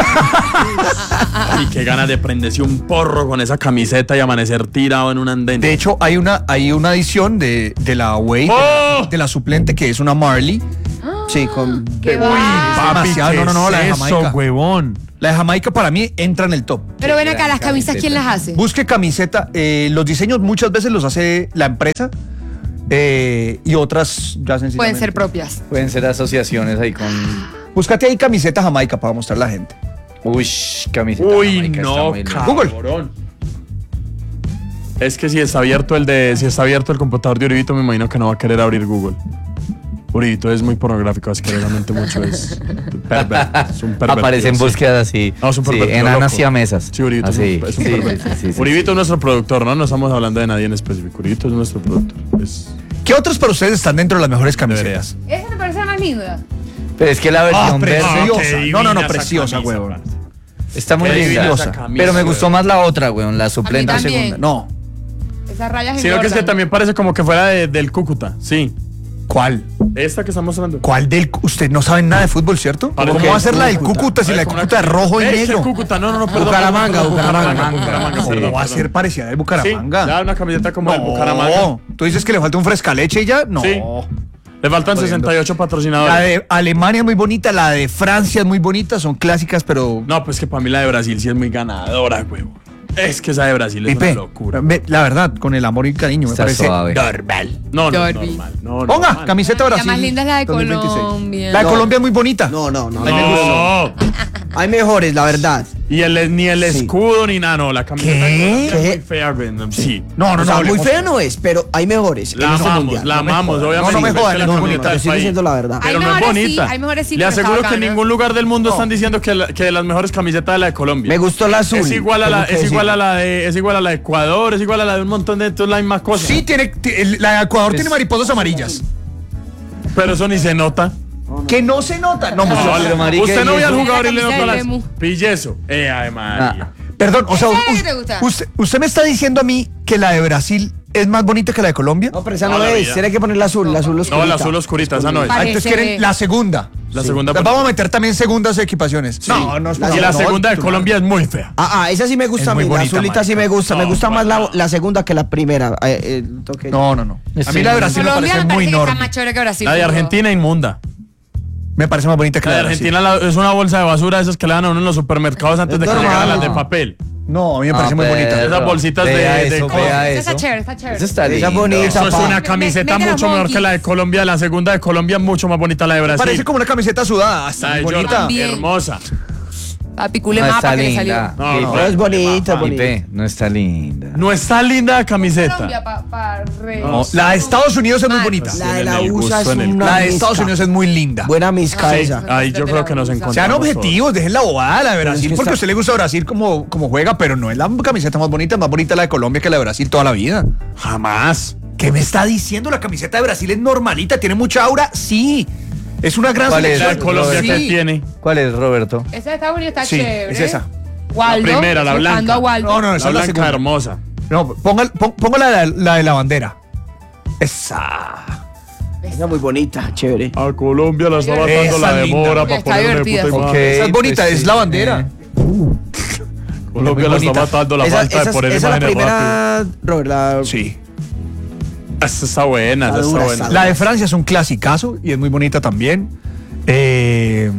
Y qué ganas de prenderse un porro con esa camiseta y amanecer tirado en un andén. De hecho, hay una, hay una edición de, de la Way, ¡Oh! de la suplente, que es una Marley. Sí, con... ¡Qué Uy, va! demasiado. No, no, no, la de Jamaica. huevón? La de Jamaica para mí entra en el top. Pero ven acá, gran las camisas, ¿quién camiseta. las hace? Busque camiseta. eh, los diseños muchas veces los hace la empresa eh, y otras ya sencillamente. Pueden ser propias. Pueden ser asociaciones ahí con. Búscate ahí camiseta Jamaica para mostrar a la gente. Uy, camiseta. Uy, jamaica, está no, muy linda. cabrón. Es que si está abierto el de, si está abierto el computador de Uribito, me imagino que no va a querer abrir Google. Uribito es muy pornográfico, asquerosamente mucho. Es pervertido. Es un pervertido, Aparecen sí. búsquedas así. No, es un sí, pervertido enanas loco. y a mesas. Sí, Uribito es un- Así. es un sí, pervertido. sí, sí, sí, Uribito sí. es nuestro productor, ¿no? No estamos hablando de nadie en específico. Uribito es nuestro productor. Es- ¿Qué otros para ustedes están dentro de las mejores camisetas? Esa me parece la más linda. Pero es que la versión Ah, verde preciosa. qué No, no, divina no, esa preciosa, camisa, huevón. parce. está muy Qué divina linda. esa camisa, Pero me güey. gustó más la otra, weón, la suplente. A mí también. Segunda. No. Esas rayas Sino que es que engordan. también parece como que fuera de- del Cúcuta. Sí. ¿Cuál? Esta que estamos mostrando. ¿Cuál del Usted no saben nada de fútbol, ¿cierto? Parece ¿Cómo que va a ser es la del Cúcuta. Cúcuta si la del Parece Cúcuta es rojo y Ey, es el negro? Cúcuta, no, no, no, perdón. Bucaramanga, perdón, Bucaramanga. Bucaramanga, ¿Cómo perdón, va a perdón. ser parecida del Sí, Bucaramanga? da una camiseta como el No. Bucaramanga. ¿Tú dices que le falta un frescaleche y ya? No. Sí. Le faltan Jodiendo. sesenta y ocho La patrocinadores. de Alemania es muy bonita, la de Francia es muy bonita, son clásicas, pero... No, pues que para mí la de Brasil sí es muy ganadora, huevo. Es que esa de Brasil es Pipe, una locura. me- la verdad, con el amor y cariño, me Está parece suave. normal. No, no, es Derby. normal. No, Ponga, normal. camiseta La Brasil. más linda es la de dos mil veintiséis. Colombia. La de No. Colombia es muy bonita. No, no, no. No. Hay mejores, la verdad. Y el, ni el Sí. escudo ni nada, no. La camiseta ¿Qué? de Colombia es ¿Qué? muy fea, güey. no, Sí. No, no, O sea, no. muy hablemos- fea no es, pero hay mejores. en La este amamos, mundial. la No me amamos, jodan. obviamente. No, no me es jodan, que la no, no, no, bonita Te del estoy país. diciendo la verdad. Hay Pero no es mejores sí, bonita. hay mejores sí, Le pero está aseguro que en bacana. ningún lugar del mundo están diciendo que, la- que las mejores camisetas de la de Colombia. Me gustó la azul. Es igual a la, tengo que es igual a decirlo. la de, es igual a la de Ecuador, es igual a la de un montón de todas las mismas cosas. Sí, tiene, ti- el- la de Ecuador Es- tiene mariposas amarillas. Pero eso ni se nota. Que no se nota. No, No, pues, pero, marica, usted no ¿y ve al eso? jugador y La le camisa nota de las Lemu. pilleso. Eh, ay, María. Perdón, o sea, ¿Esa es la us- que te gusta? usted, usted me está diciendo a mí que la de Brasil es más bonita que la de Colombia. No, pero esa Toda no la es. vida. Tiene que poner la azul, la azul oscurita. No, la azul oscurita, esa no es. Ah, entonces Parece- quieren la segunda. La segunda. Les vamos a meter también segundas equipaciones. No, no, La Y la no, segunda de tú- Colombia es muy fea. Ah, ah, esa sí me gusta Es a muy mí. La bonita, azulita sí marica. me gusta. me No, gusta más la, bueno. la segunda que la primera. Eh, eh, toque- No, no, no. A mí Sí. la de Brasil me Colombia parece me muy parece que está enorme. más chévere que Brasil. La de pero- Argentina inmunda. Me parece más bonita que La la de de Brasil. Argentina la- es una bolsa de basura, esas que le dan a uno en los supermercados antes Es de que le normal. hagan las de papel. No, a mí me parece No, muy bonita. pero- Esas bolsitas de- vea de eso, cosas. vea Esa eso. está chévere, está chévere. Eso está Esa lindo. bonita. Eso es pa. una Me- camiseta me- me- mucho me- mejor que la de Colombia. La segunda de Colombia es mucho más bonita la de Brasil. Parece como una camiseta sudada. Está La de muy Jordan, bonita. También. hermosa. Papi, cule No mapa está que le salió. linda. No, no, Pero es bonita, es bonita. Pipe, no está linda. No está linda la camiseta. Colombia, pa, pa, re- No, la de Estados Unidos es muy Mal. bonita. La de En la el U S A es gusto, en el- una La de misca. Estados Unidos es muy linda. Buena misca Sí. esa. Ahí yo creo que nos encontramos. Sean todos. objetivos, dejen la bobada la de Pero es Brasil, que porque a está- usted le gusta Brasil como, como juega, pero no es la camiseta más bonita, es más bonita la de Colombia que la de Brasil toda la vida. Jamás. ¿Qué me está diciendo? La camiseta de Brasil es normalita, tiene mucha aura, sí. Es una gran ¿Cuál es? La de selección. Colombia Sí. que tiene. ¿Cuál es, Roberto? Esa de Estados Unidos está Sí, chévere. es esa. Waldo, La primera, la buscando blanca. a Waldo. No, no, esa La es la blanca segunda. hermosa. No, ponga, pon- ponga la, de- la de la bandera. Esa. Esa es muy bonita, chévere. A Colombia la está Esa matando la linda. demora Está para ponerle divertida. puta Ok, imagen. Esa es bonita, pues es sí, la bandera. Colombia la está bonita. matando la Esa, falta de esa- poner esa es la imágenes rápido. primera, Robert, la- Sí. Esa está buena, esa Está está dura, buena. está La de Francia es un clasicazo y es muy bonita también. Eh,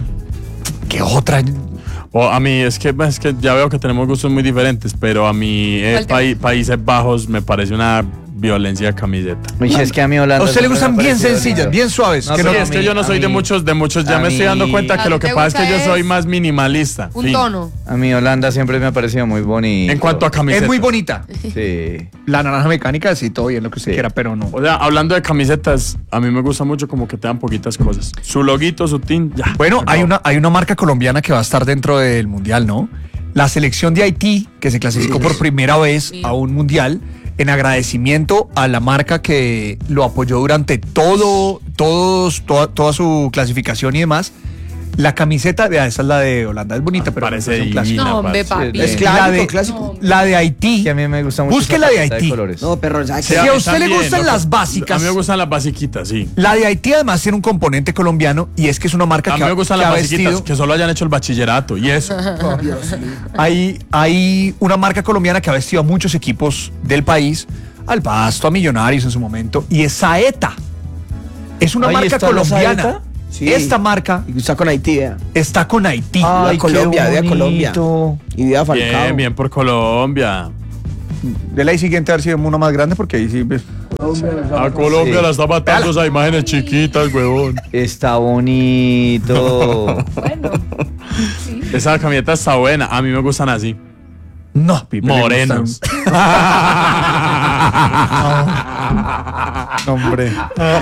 ¿Qué otra? O a mí es que, es que ya veo que tenemos gustos muy diferentes, pero a mí eh, ¿Cuál te Paí- Países Bajos me parece una violencia de camiseta. Uy, es que a mí Holanda A usted le siempre gustan me ha bien parecido sencillas, lindo. bien suaves. No, que Sí, no- pero es a que mí- yo no soy a de mí- muchos, de muchos, ya a me estoy dando mí- cuenta ¿A que lo ti que te pasa es que gusta yo soy es? más minimalista. Un Fin. tono. A mí Holanda siempre me ha parecido muy bonito. En cuanto a camisetas. es muy bonita. Sí. La naranja mecánica, sí, todo bien, lo que usted Sí. quiera, pero no. O sea, hablando de camisetas, a mí me gusta mucho como que te dan poquitas cosas. Su loguito, su tin, ya. Bueno, se acabó. hay una, hay una marca colombiana que va a estar dentro del mundial, ¿no? La selección de Haití, que se clasificó por primera vez Sí. a un mundial, en agradecimiento a la marca que lo apoyó durante todo, todos, toda, toda su clasificación y demás. La camiseta, vea, esa es la de Holanda, es bonita, pero Parece es un clásico. divina, No, hombre, parce. papi. Es Sí. clásico, la de, clásico. la de Haití. Que a mí me gusta mucho. Busque esa la de paleta Haití. colores. No, pero ¿sabes Si qué? a usted le También, gustan ¿no? las A básicas, mí me gustan las basiquitas, sí. la de Haití además tiene un componente colombiano y es que es una marca A que, mí ha- me gustan que las ha basiquitas, vestido. que solo hayan hecho el bachillerato y eso. Hay, hay una marca colombiana que ha vestido a muchos equipos del país, al Pasto, a Millonarios en su momento, y es Saeta. Es una Ahí marca está la colombiana. Saeta. Sí. Esta marca Y está con Haití, vea. está con Haití. Ay, Colombia, qué de Colombia. bonito. Y viva Falcao. Bien, bien por Colombia. De la siguiente a ver si vemos una más grande porque ahí sí. pues, A Colombia Sí. la está matando esas imágenes chiquitas, huevón. Está bonito. Bueno. Sí. Esa camiseta está buena. A mí me gustan así. No, Pipe, le Morenos. gustan- No, hombre.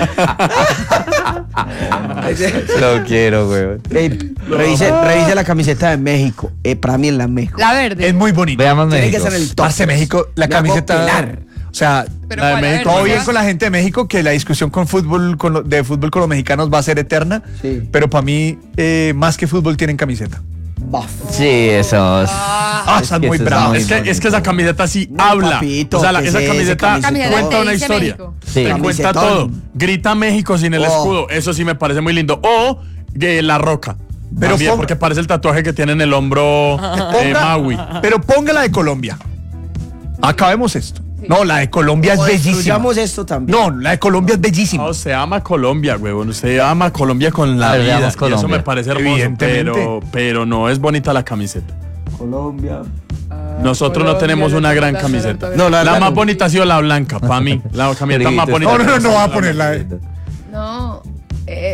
Lo quiero, güey. Ey, revise, revise la camiseta de México. Eh, para mí es la mejor. La verde. Es muy bonita. Veamos Tiene México. que ser el top. Parce, México, la Me hago camiseta. pelar. O sea, Pero la de ¿cuál? A ver, México, todo ¿cuál? bien con la gente de México, que la discusión con fútbol con lo- de fútbol con los mexicanos va a ser eterna. Sí. Pero para mí, eh, más que fútbol, tienen camiseta. Baf. Sí, esos. Ah, Es están que muy eso es bravos. muy Es que, es que esa camiseta sí No, habla. papito, o sea, la- ¿qué esa es ese camiseta camiseta? cuenta Te una dice historia. México. Sí. Te cuenta Camisetón. todo. Grita México sin el Oh. escudo. Eso sí me parece muy lindo. O eh, La Roca. Pero También, ponga- porque parece el tatuaje que tiene en el hombro de Ponga- Maui. Pero ponga la de Colombia. Acabemos esto. No, la de Colombia es O bellísima. destruyamos esto también. No, la de Colombia es bellísima. No, usted ama Colombia, huevón. Usted ama Colombia con la A ver, vida. veamos Y eso Colombia. me parece hermoso, Evidentemente. pero, pero no es bonita la camiseta. Colombia. Nosotros no tenemos una gran camiseta. No, la- la, la- más bonita ha sido la blanca, para mí. La camiseta más bonita. No, no, no, no va a la ponerla. eh. No. Eh,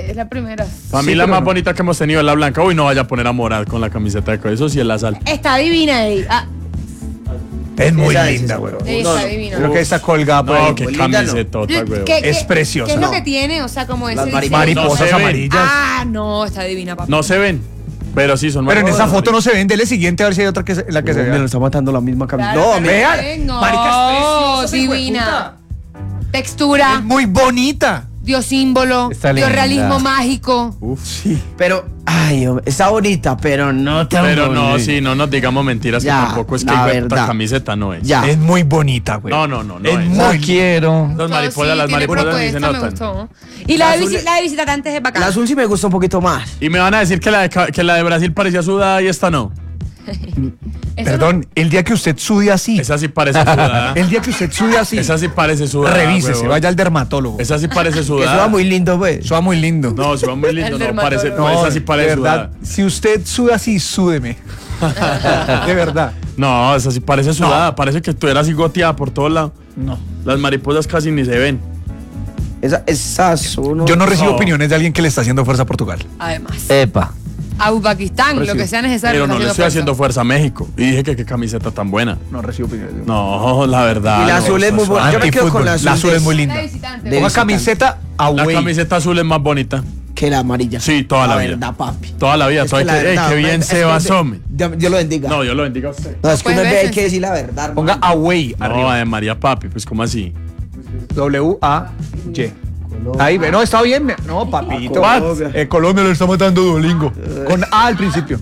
es la primera. Para mí Sí, la pero más no. bonita que hemos tenido es la blanca. Uy, no vaya a poner a morada con la camiseta de cuello. Eso sí es la sal. Está divina ahí. Ah, Es muy Esa es, linda, esa. güey. Sí, No, está no. divina. Creo que está colgada por No, ahí. qué muy linda, ¿no? camisetota, güey. ¿Qué- qué- Es preciosa. ¿Qué es No. lo que tiene? O sea, como ese Las diseño. Mariposas No se ven. amarillas. Ah, no, está divina, papá. No se ven, pero sí son Pero en esa mariposas. foto no se ven. Dele siguiente a ver si hay otra que se- la que se Me lo vea. está matando la misma camisa. Claro No, que me Vean, ven, no, marica, es preciosa, divina. Textura, Es muy bonita. dio símbolo, Está dio linda. realismo mágico. Uf. Sí. Pero, ay, hombre, está bonita, pero no tan Pero no, bonita. sí, no nos digamos mentiras Ya, que tampoco es que la esta verdad. camiseta no es. Ya. Es muy bonita, güey. No, no, no, no Es es. muy No quiero. Las No, mariposas, sí, las tiene mariposas ni se propuesta, me notan. gustó. Y la, La de, azul- visi- la de visitantes es La bacana. azul sí me gusta un poquito más. Y me van a decir que la de, ca- que la de Brasil parecía sudada y esta no. Eso Perdón, el día que usted sude así, Esa sí parece sudada. el día que usted sude así, Esa sí parece sudada. revísese, huevón. vaya al dermatólogo. Esa sí parece Que sudada. eso va muy lindo, pues. Eso va muy lindo. No, suba muy lindo. El No, parece, dermatólogo. no, esa sí de parece verdad, sudada. si usted sude así, súdeme. De verdad. No, esa sí parece sudada. Parece que tú eras así goteada por todos lados. No. Las mariposas casi ni se ven. Esa, esa azul. Yo no recibo No. opiniones de alguien que le está haciendo fuerza a Portugal. Además, Epa. a Uzbekistán, lo que sea necesario. Pero no le estoy fuerza. haciendo fuerza a México. Y dije que qué camiseta tan buena. No recibo opiniones. No, la verdad. Y la no, azul es está muy buena. suave. Yo me quedo con la azul. La azul de- es muy La linda. de visitantes. De Ponga visitante. camiseta La away. camiseta azul es más bonita. Que la amarilla. Sí, toda la vida. verdad, papi. Toda la vida. Es Toda que que, la ey, verdad, qué bien es se que va, de- Some. Dios Dios lo bendiga. No, Dios lo bendiga a usted. No, es que Pues uno ve, ves, hay en que sí. decir la verdad. Ponga hermano. away No, arriba. de María Papi, pues ¿cómo así? W A Y. Ahí ve, no, está bien. No, papito. Colombia. Eh, Colombia lo está matando Duolingo. Con A al principio.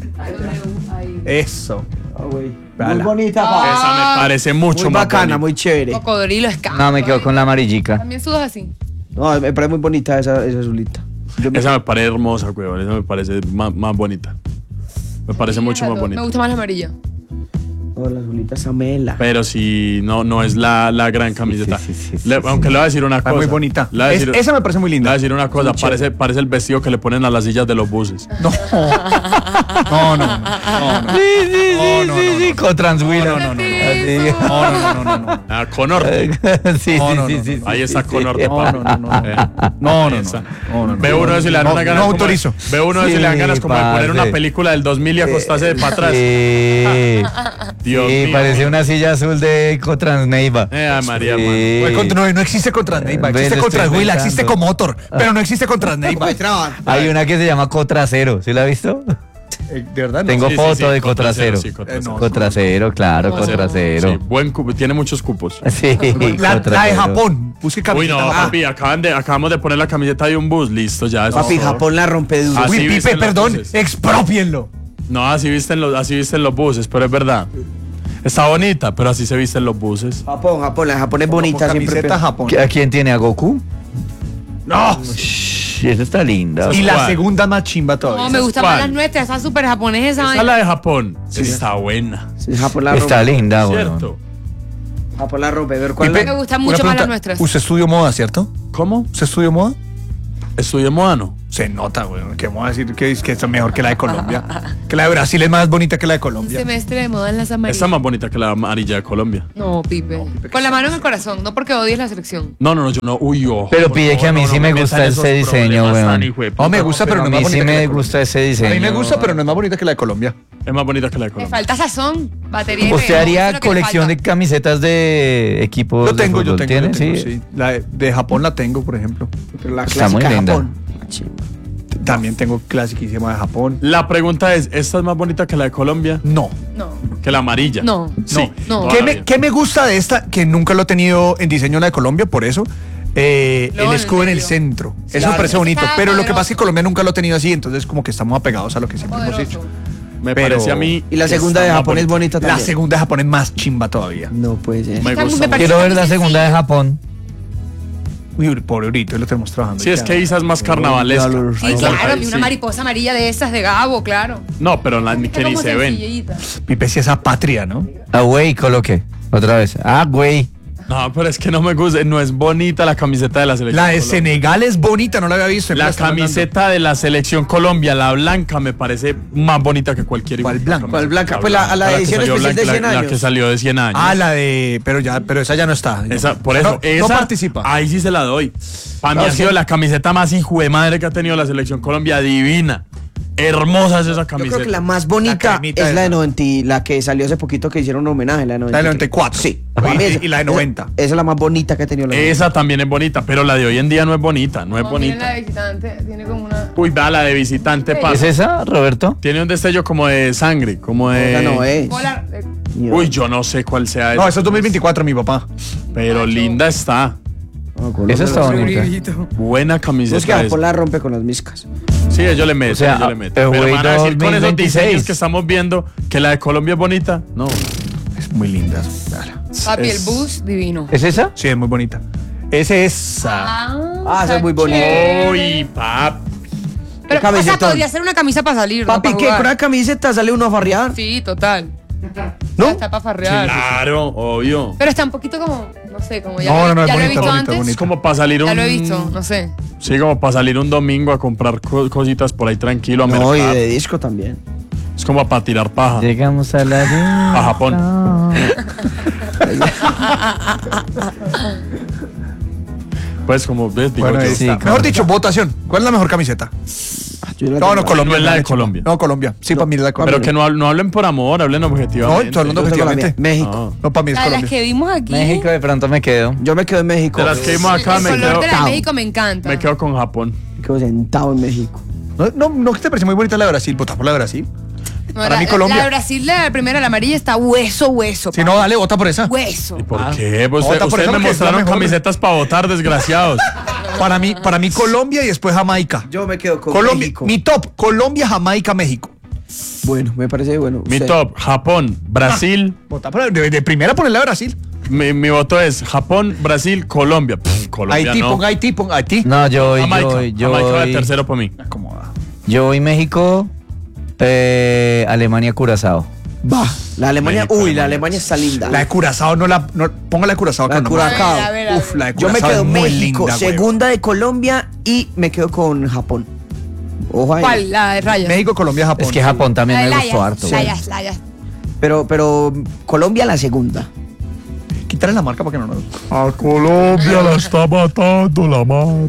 Eso. Ah, güey. Muy Véala. bonita, papi. Esa me parece mucho Muy más bacana, bonita. muy chévere. Cocodrilo escampo. No, me quedo con la amarillica. También sudas así. No, me parece muy bonita esa, esa azulita. Yo me- Esa me parece hermosa, weón. Esa me parece más, más bonita. Me parece Sí, mucho más exacto. bonita. Me gusta más la amarilla. No, la azulita esa mela. Pero si no, no es la, la gran camiseta. sí, sí, sí, Le- sí, aunque le voy a decir una Está cosa. muy bonita. Le voy a Es- decir- esa me parece muy Le voy linda. a decir una cosa. Parece, parece el vestido que le ponen a las sillas de los buses. No. No, no. No, no. Sí, sí, No, sí, no, sí, no, sí, no. con Transwheel. No, no, no, no. Así. No, no, no, no, no. Ah, Conor. Sí, No, sí, no, sí, no, sí, no. Ahí sí, está sí, Conor sí. de No, Pablo. no, no, no. Eh, No, no, esa. no. No, no, no. Ve uno de eso y le dan No, una ganas. no como de- autorizo. Ve uno de eso y le dan Sí, ganas como de poner una parce. película del dos mil y acostarse de para atrás. Sí. Dios Sí, mío. parecía una silla azul de Ecotransneiva. Eh, ay, María, Sí. Pues contra- No, no existe contra Neiva, Ve, existe lo contra estoy Huila, pensando. existe Comotor, pero no existe contra Neiva. Pues, traban. Hay una que se llama Cotrasero, ¿sí la has visto? Eh, De verdad, no. Tengo Sí, sí, foto sí, de Cotrasero, Cotrasero. sí, Cotrasero. Eh, no. Cotrasero, claro, No. Cotrasero. Sí, buen cupo, tiene muchos cupos. Sí, La, la de Cotrasero. Japón. Busque Uy, camiseta. no, Japón. papi, acaban de, acabamos de poner la camiseta de un bus. Listo, ya. Eso Papi, es todo. Japón la rompe duro. Ah, Uy, así Pipe, visten los perdón, buses. expropienlo. No, así visten, los, así visten los buses, pero es verdad. Está bonita, pero así se visten los buses. Japón, Japón, la de Japón es bonita siempre. Camiseta pero- Japón. ¿A quién tiene? ¿A Goku? No. Shh, esa está linda. Y la ¿Cuál? segunda más chimba No, todavía. me gustan ¿Cuál? más las nuestras. Está súper japonesa esa Esa es vaina. la de Japón. Está buena. Sí, Japón la Está rompe. linda, bueno. ¿Cierto? Japón la rompe. Ver cuál Pipe, la... Me gustan una mucho más pregunta. las nuestras. Usted estudió moda, ¿cierto? ¿Cómo? ¿Usted estudió moda? Estudié modano. Se nota, güey. ¿Qué vamos a decir? Que es que es mejor que la de Colombia. Que la de Brasil es más bonita que la de Un Colombia. semestre de moda en las amarillas. Está más bonita que la amarilla de Colombia. No, Pipe. Con la mano en el corazón, no porque odies la selección. No, no, no, yo no. Uy, ojo. Pero por pide favor, que a mí no, sí no me metan gusta esos ese diseño, problemas weón. tan hijo de No, me puta. gusta, pero A no es mí más sí bonita que la me de Colombia. gusta ese A diseño. mí me gusta, pero no es más bonita que la de Colombia. Es más bonita que la de Le Colombia. falta sazón, batería y ¿Usted reloj, eso haría es lo que le colección de falta. camisetas de equipos Yo tengo, de yo fútbol? tengo. yo ¿Tiene? tengo, Sí. sí. La de, de Japón la tengo, por ejemplo. Pero la Está muy clásica de linda. Japón. Ah, chimba. También tengo clasiquísima de Japón. La pregunta es, ¿esta es más bonita que la de Colombia? No. No. Que la amarilla. No. Sí. No. toda ¿Qué la me, vida. qué me gusta de esta? Que nunca lo he tenido en diseño la de Colombia, por eso. Eh, Luego el en escudo en el medio. centro. Eso Claro. me parece bonito. Está Pero lo que poderoso. pasa es que Colombia nunca lo ha tenido así, entonces como que estamos apegados a lo que siempre hemos Poderoso. hecho. Me Pero- parece a mí. Y la que segunda está de más Japón es bonita La también. segunda de Japón es más chimba todavía. No puede ser. Me Está muy- gusta me parece Quiero ver muy la segunda de sencilla. Japón. Uy, pobre ahorita lo tenemos trabajando. Sí, es ya. que Isa es más carnavalesca. Ya lo- Sí, Ahí- claro, ahí y una sí. mariposa amarilla de esas de Gabo, claro. No, pero la, que Está ni como se ven. sencillita. Pipe sí esa patria, ¿no? Ah, güey, coloqué. Otra vez. Ah, güey. No, pero es que no me gusta, no es bonita la camiseta de la selección. La de Colombia. Senegal es bonita, no la había visto. La camiseta de la selección Colombia, la blanca, me parece más bonita que cualquier. ¿Cuál blanca? ¿Cuál blanca? Pues la- la que edición salió especial de blanca, cien la- La años. que salió de cien años. Ah, la de. Pero ya, pero esa ya no está. Esa, por No, eso, no, esa, no participa. Ahí sí se la doy. Para mí No, ha es sido que- la camiseta más hijo de madre que ha tenido la selección Colombia, divina. Hermosa es esa Yo camiseta. creo que la más La bonita cremita es la de esa. noventa, y- la que salió hace poquito que hicieron un homenaje, la de noventa. La de noventa y cuatro. Sí. Y- Para mí esa- y la de noventa. Esa, esa es la más bonita que ha tenido la Esa también es bonita, pero la de hoy en día no es bonita, no es Como miren bonita. la de visitante, tiene como una... Uy, da la de visitante, ¿Es ¿Es pasa. esa, Roberto? Tiene un destello como de sangre, como Esa de. no es. Polar, eh, Uy, yo no sé cuál sea esa. No, eso es dos mil veinticuatro, mi papá. Pero linda está. No, Colombia Esa está no- bonita. Buena Es que camiseta. Japón esa. la rompe con las miscas. Sí, ellos le meten, O sea, ellos le meten. pero Pero güey, van a decir con esos dos mil veintiséis. diseños que estamos viendo que la de Colombia es bonita. No. Es muy linda. papi, Es- el bus divino. ¿Es esa? Sí, es muy bonita. Ese es. Ah, esa es muy bonita. chévere. Uy, pap. Pero, o sea, camisetón. podría ser una camisa para salir, Papi, ¿no? ¿qué? Para Con jugar. una camiseta sale uno a farrear. Sí, total. ¿No? Está para farrear. Claro, obvio. Pero está un poquito como, no sé, como ya, No, lo, no, no, ya es lo he bonita, visto bonita, antes. bonita. Es como para salir un. Ya lo he visto, no sé. Sí, como para salir un domingo a comprar co- cositas por ahí tranquilo a No, y mercar. de disco también. Es como para tirar paja. Llegamos a la... A Japón. Pues como ves, digo Bueno, yo. ahí sí, está. claro. Mejor dicho, votación. ¿Cuál es la mejor camiseta? Yo la No, tengo. no, Colombia. No es la de chimba. Colombia. No, Colombia. Sí, para mí es la de Pero Colombia. que no, hab- no hablen por amor, hablen No, objetivamente. estoy hablando Yo tengo la mía. objetivamente. México. No, para mí es La de las Colombia. que vimos aquí. México de pronto me quedo. Yo me quedo en México. De las que vimos acá el me color quedo, de la de Chao. México me encanta. me quedo con Japón. Me quedo sentado en México. No, no, no te parece muy bonita la de Brasil. Vota por la de Brasil. No, para la, mí Colombia. La de Brasil, la primera, la amarilla, está hueso, hueso. Si no, dale, vota por esa. Hueso. ¿Y por Ah. qué? Pues usted- Vota por ustedes eso me porque es la mostraron mejor. camisetas para votar, desgraciados. Para mí, para mí Colombia y después Jamaica. Yo me quedo con Colombia, México. mi top, Colombia, Jamaica, México. Bueno, me parece bueno. Mi Usted. top, Japón, Brasil. Vota por de, de primera poner la de Brasil. Mi, mi voto es Japón, Brasil, Colombia. Pff, Colombia Haití, no. ponga Haití, ponga Haití. No, yo voy, yo Jamaica, voy, yo Jamaica va de voy, tercero para mí. Acomoda. yo voy México, eh, Alemania, Curazao. Va. La Alemania. México, uy, Alemania. la Alemania está linda. La de Curazao no la. No, ponga la de Curazao. La de con nomás. Curazao. A ver, a ver, a Uf, ver. la de Yo me Curazao quedo es muy México, linda, güey. segunda de Colombia y me quedo con Japón. Ojo ahí. ¿Cuál? La de rayas. México, Colombia, Japón. Es que Japón también La de me gustó Layas, harto. Layas, Layas. Pero, pero Colombia la segunda. Quítale la marca para que no nos. A Colombia la está matando la mar.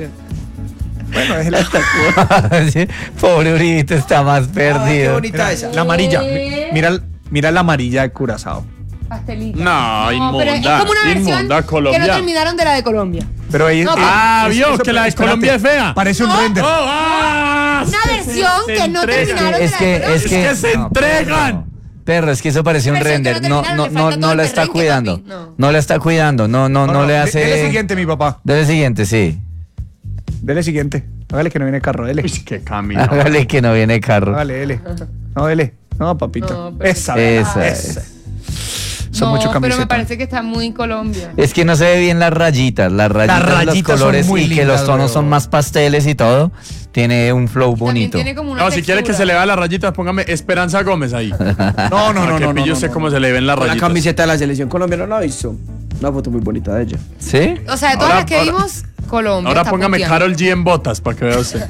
Bueno, es la, Sí, pobre Uribito está más Ah, qué perdido. bonita esa. la amarilla. Mi- Mira, mira la amarilla de Curazao. Pastelita. No, pero es inmunda, como una versión inmunda, Colombia. que no terminaron de la de Colombia. Pero ahí. No, eh, Ah, es- vio eso- que la de espérate, Colombia es fea. Parece un No. render. Oh, ah, Una se- versión se que no entregan. terminaron. Es que, es que, Es que se entregan. Perro, es que eso parece un Versión que render. no No, terminaron, no, le no, falta no todo el la está perrenque, cuidando. papi, no. No la está cuidando. No, no, no le de- hace. Dele siguiente, mi papá. Dele siguiente, sí. Dele siguiente. Hágale que no viene carro, dele. Uy, qué camino. Hágale que no viene carro. Hágale, dele. No, dele. No, papito. No, pero- esa, Esa esa. es. Son No, mucho pero camiseta. me parece que está muy Colombia. Es que no se ve bien las rayitas, las rayitas, los rayitas son colores muy y que lindas, los tonos weón. son más pasteles y todo. Tiene un flow También bonito. tiene como una No, si quiere que se le textura. vea las rayitas, póngame Esperanza Gómez ahí. No, no, no, Para que no. pillo no, usted no, cómo no. se le ven las La rayitas. camiseta de la selección colombiana no la hizo. Una foto muy bonita de ella. ¿Sí? O sea, de todas Ahora- las que ahora- vimos, Colombia. Ahora está póngame punteando. Karol G en botas para que vea usted.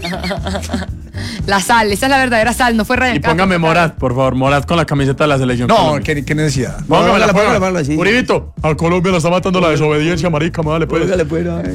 La sal, esa es la verdadera sal, no fue Ryan Y póngame Castro. Morat, por favor. Morat con la camiseta de la selección. No, Colombia. ¿qué, qué necesidad. Póngamela, Póngala, póngala, póngala. póngala, sí. Uribito, a Colombia la está matando la desobediencia, marica, madre, pues. Póngale, pues, ay.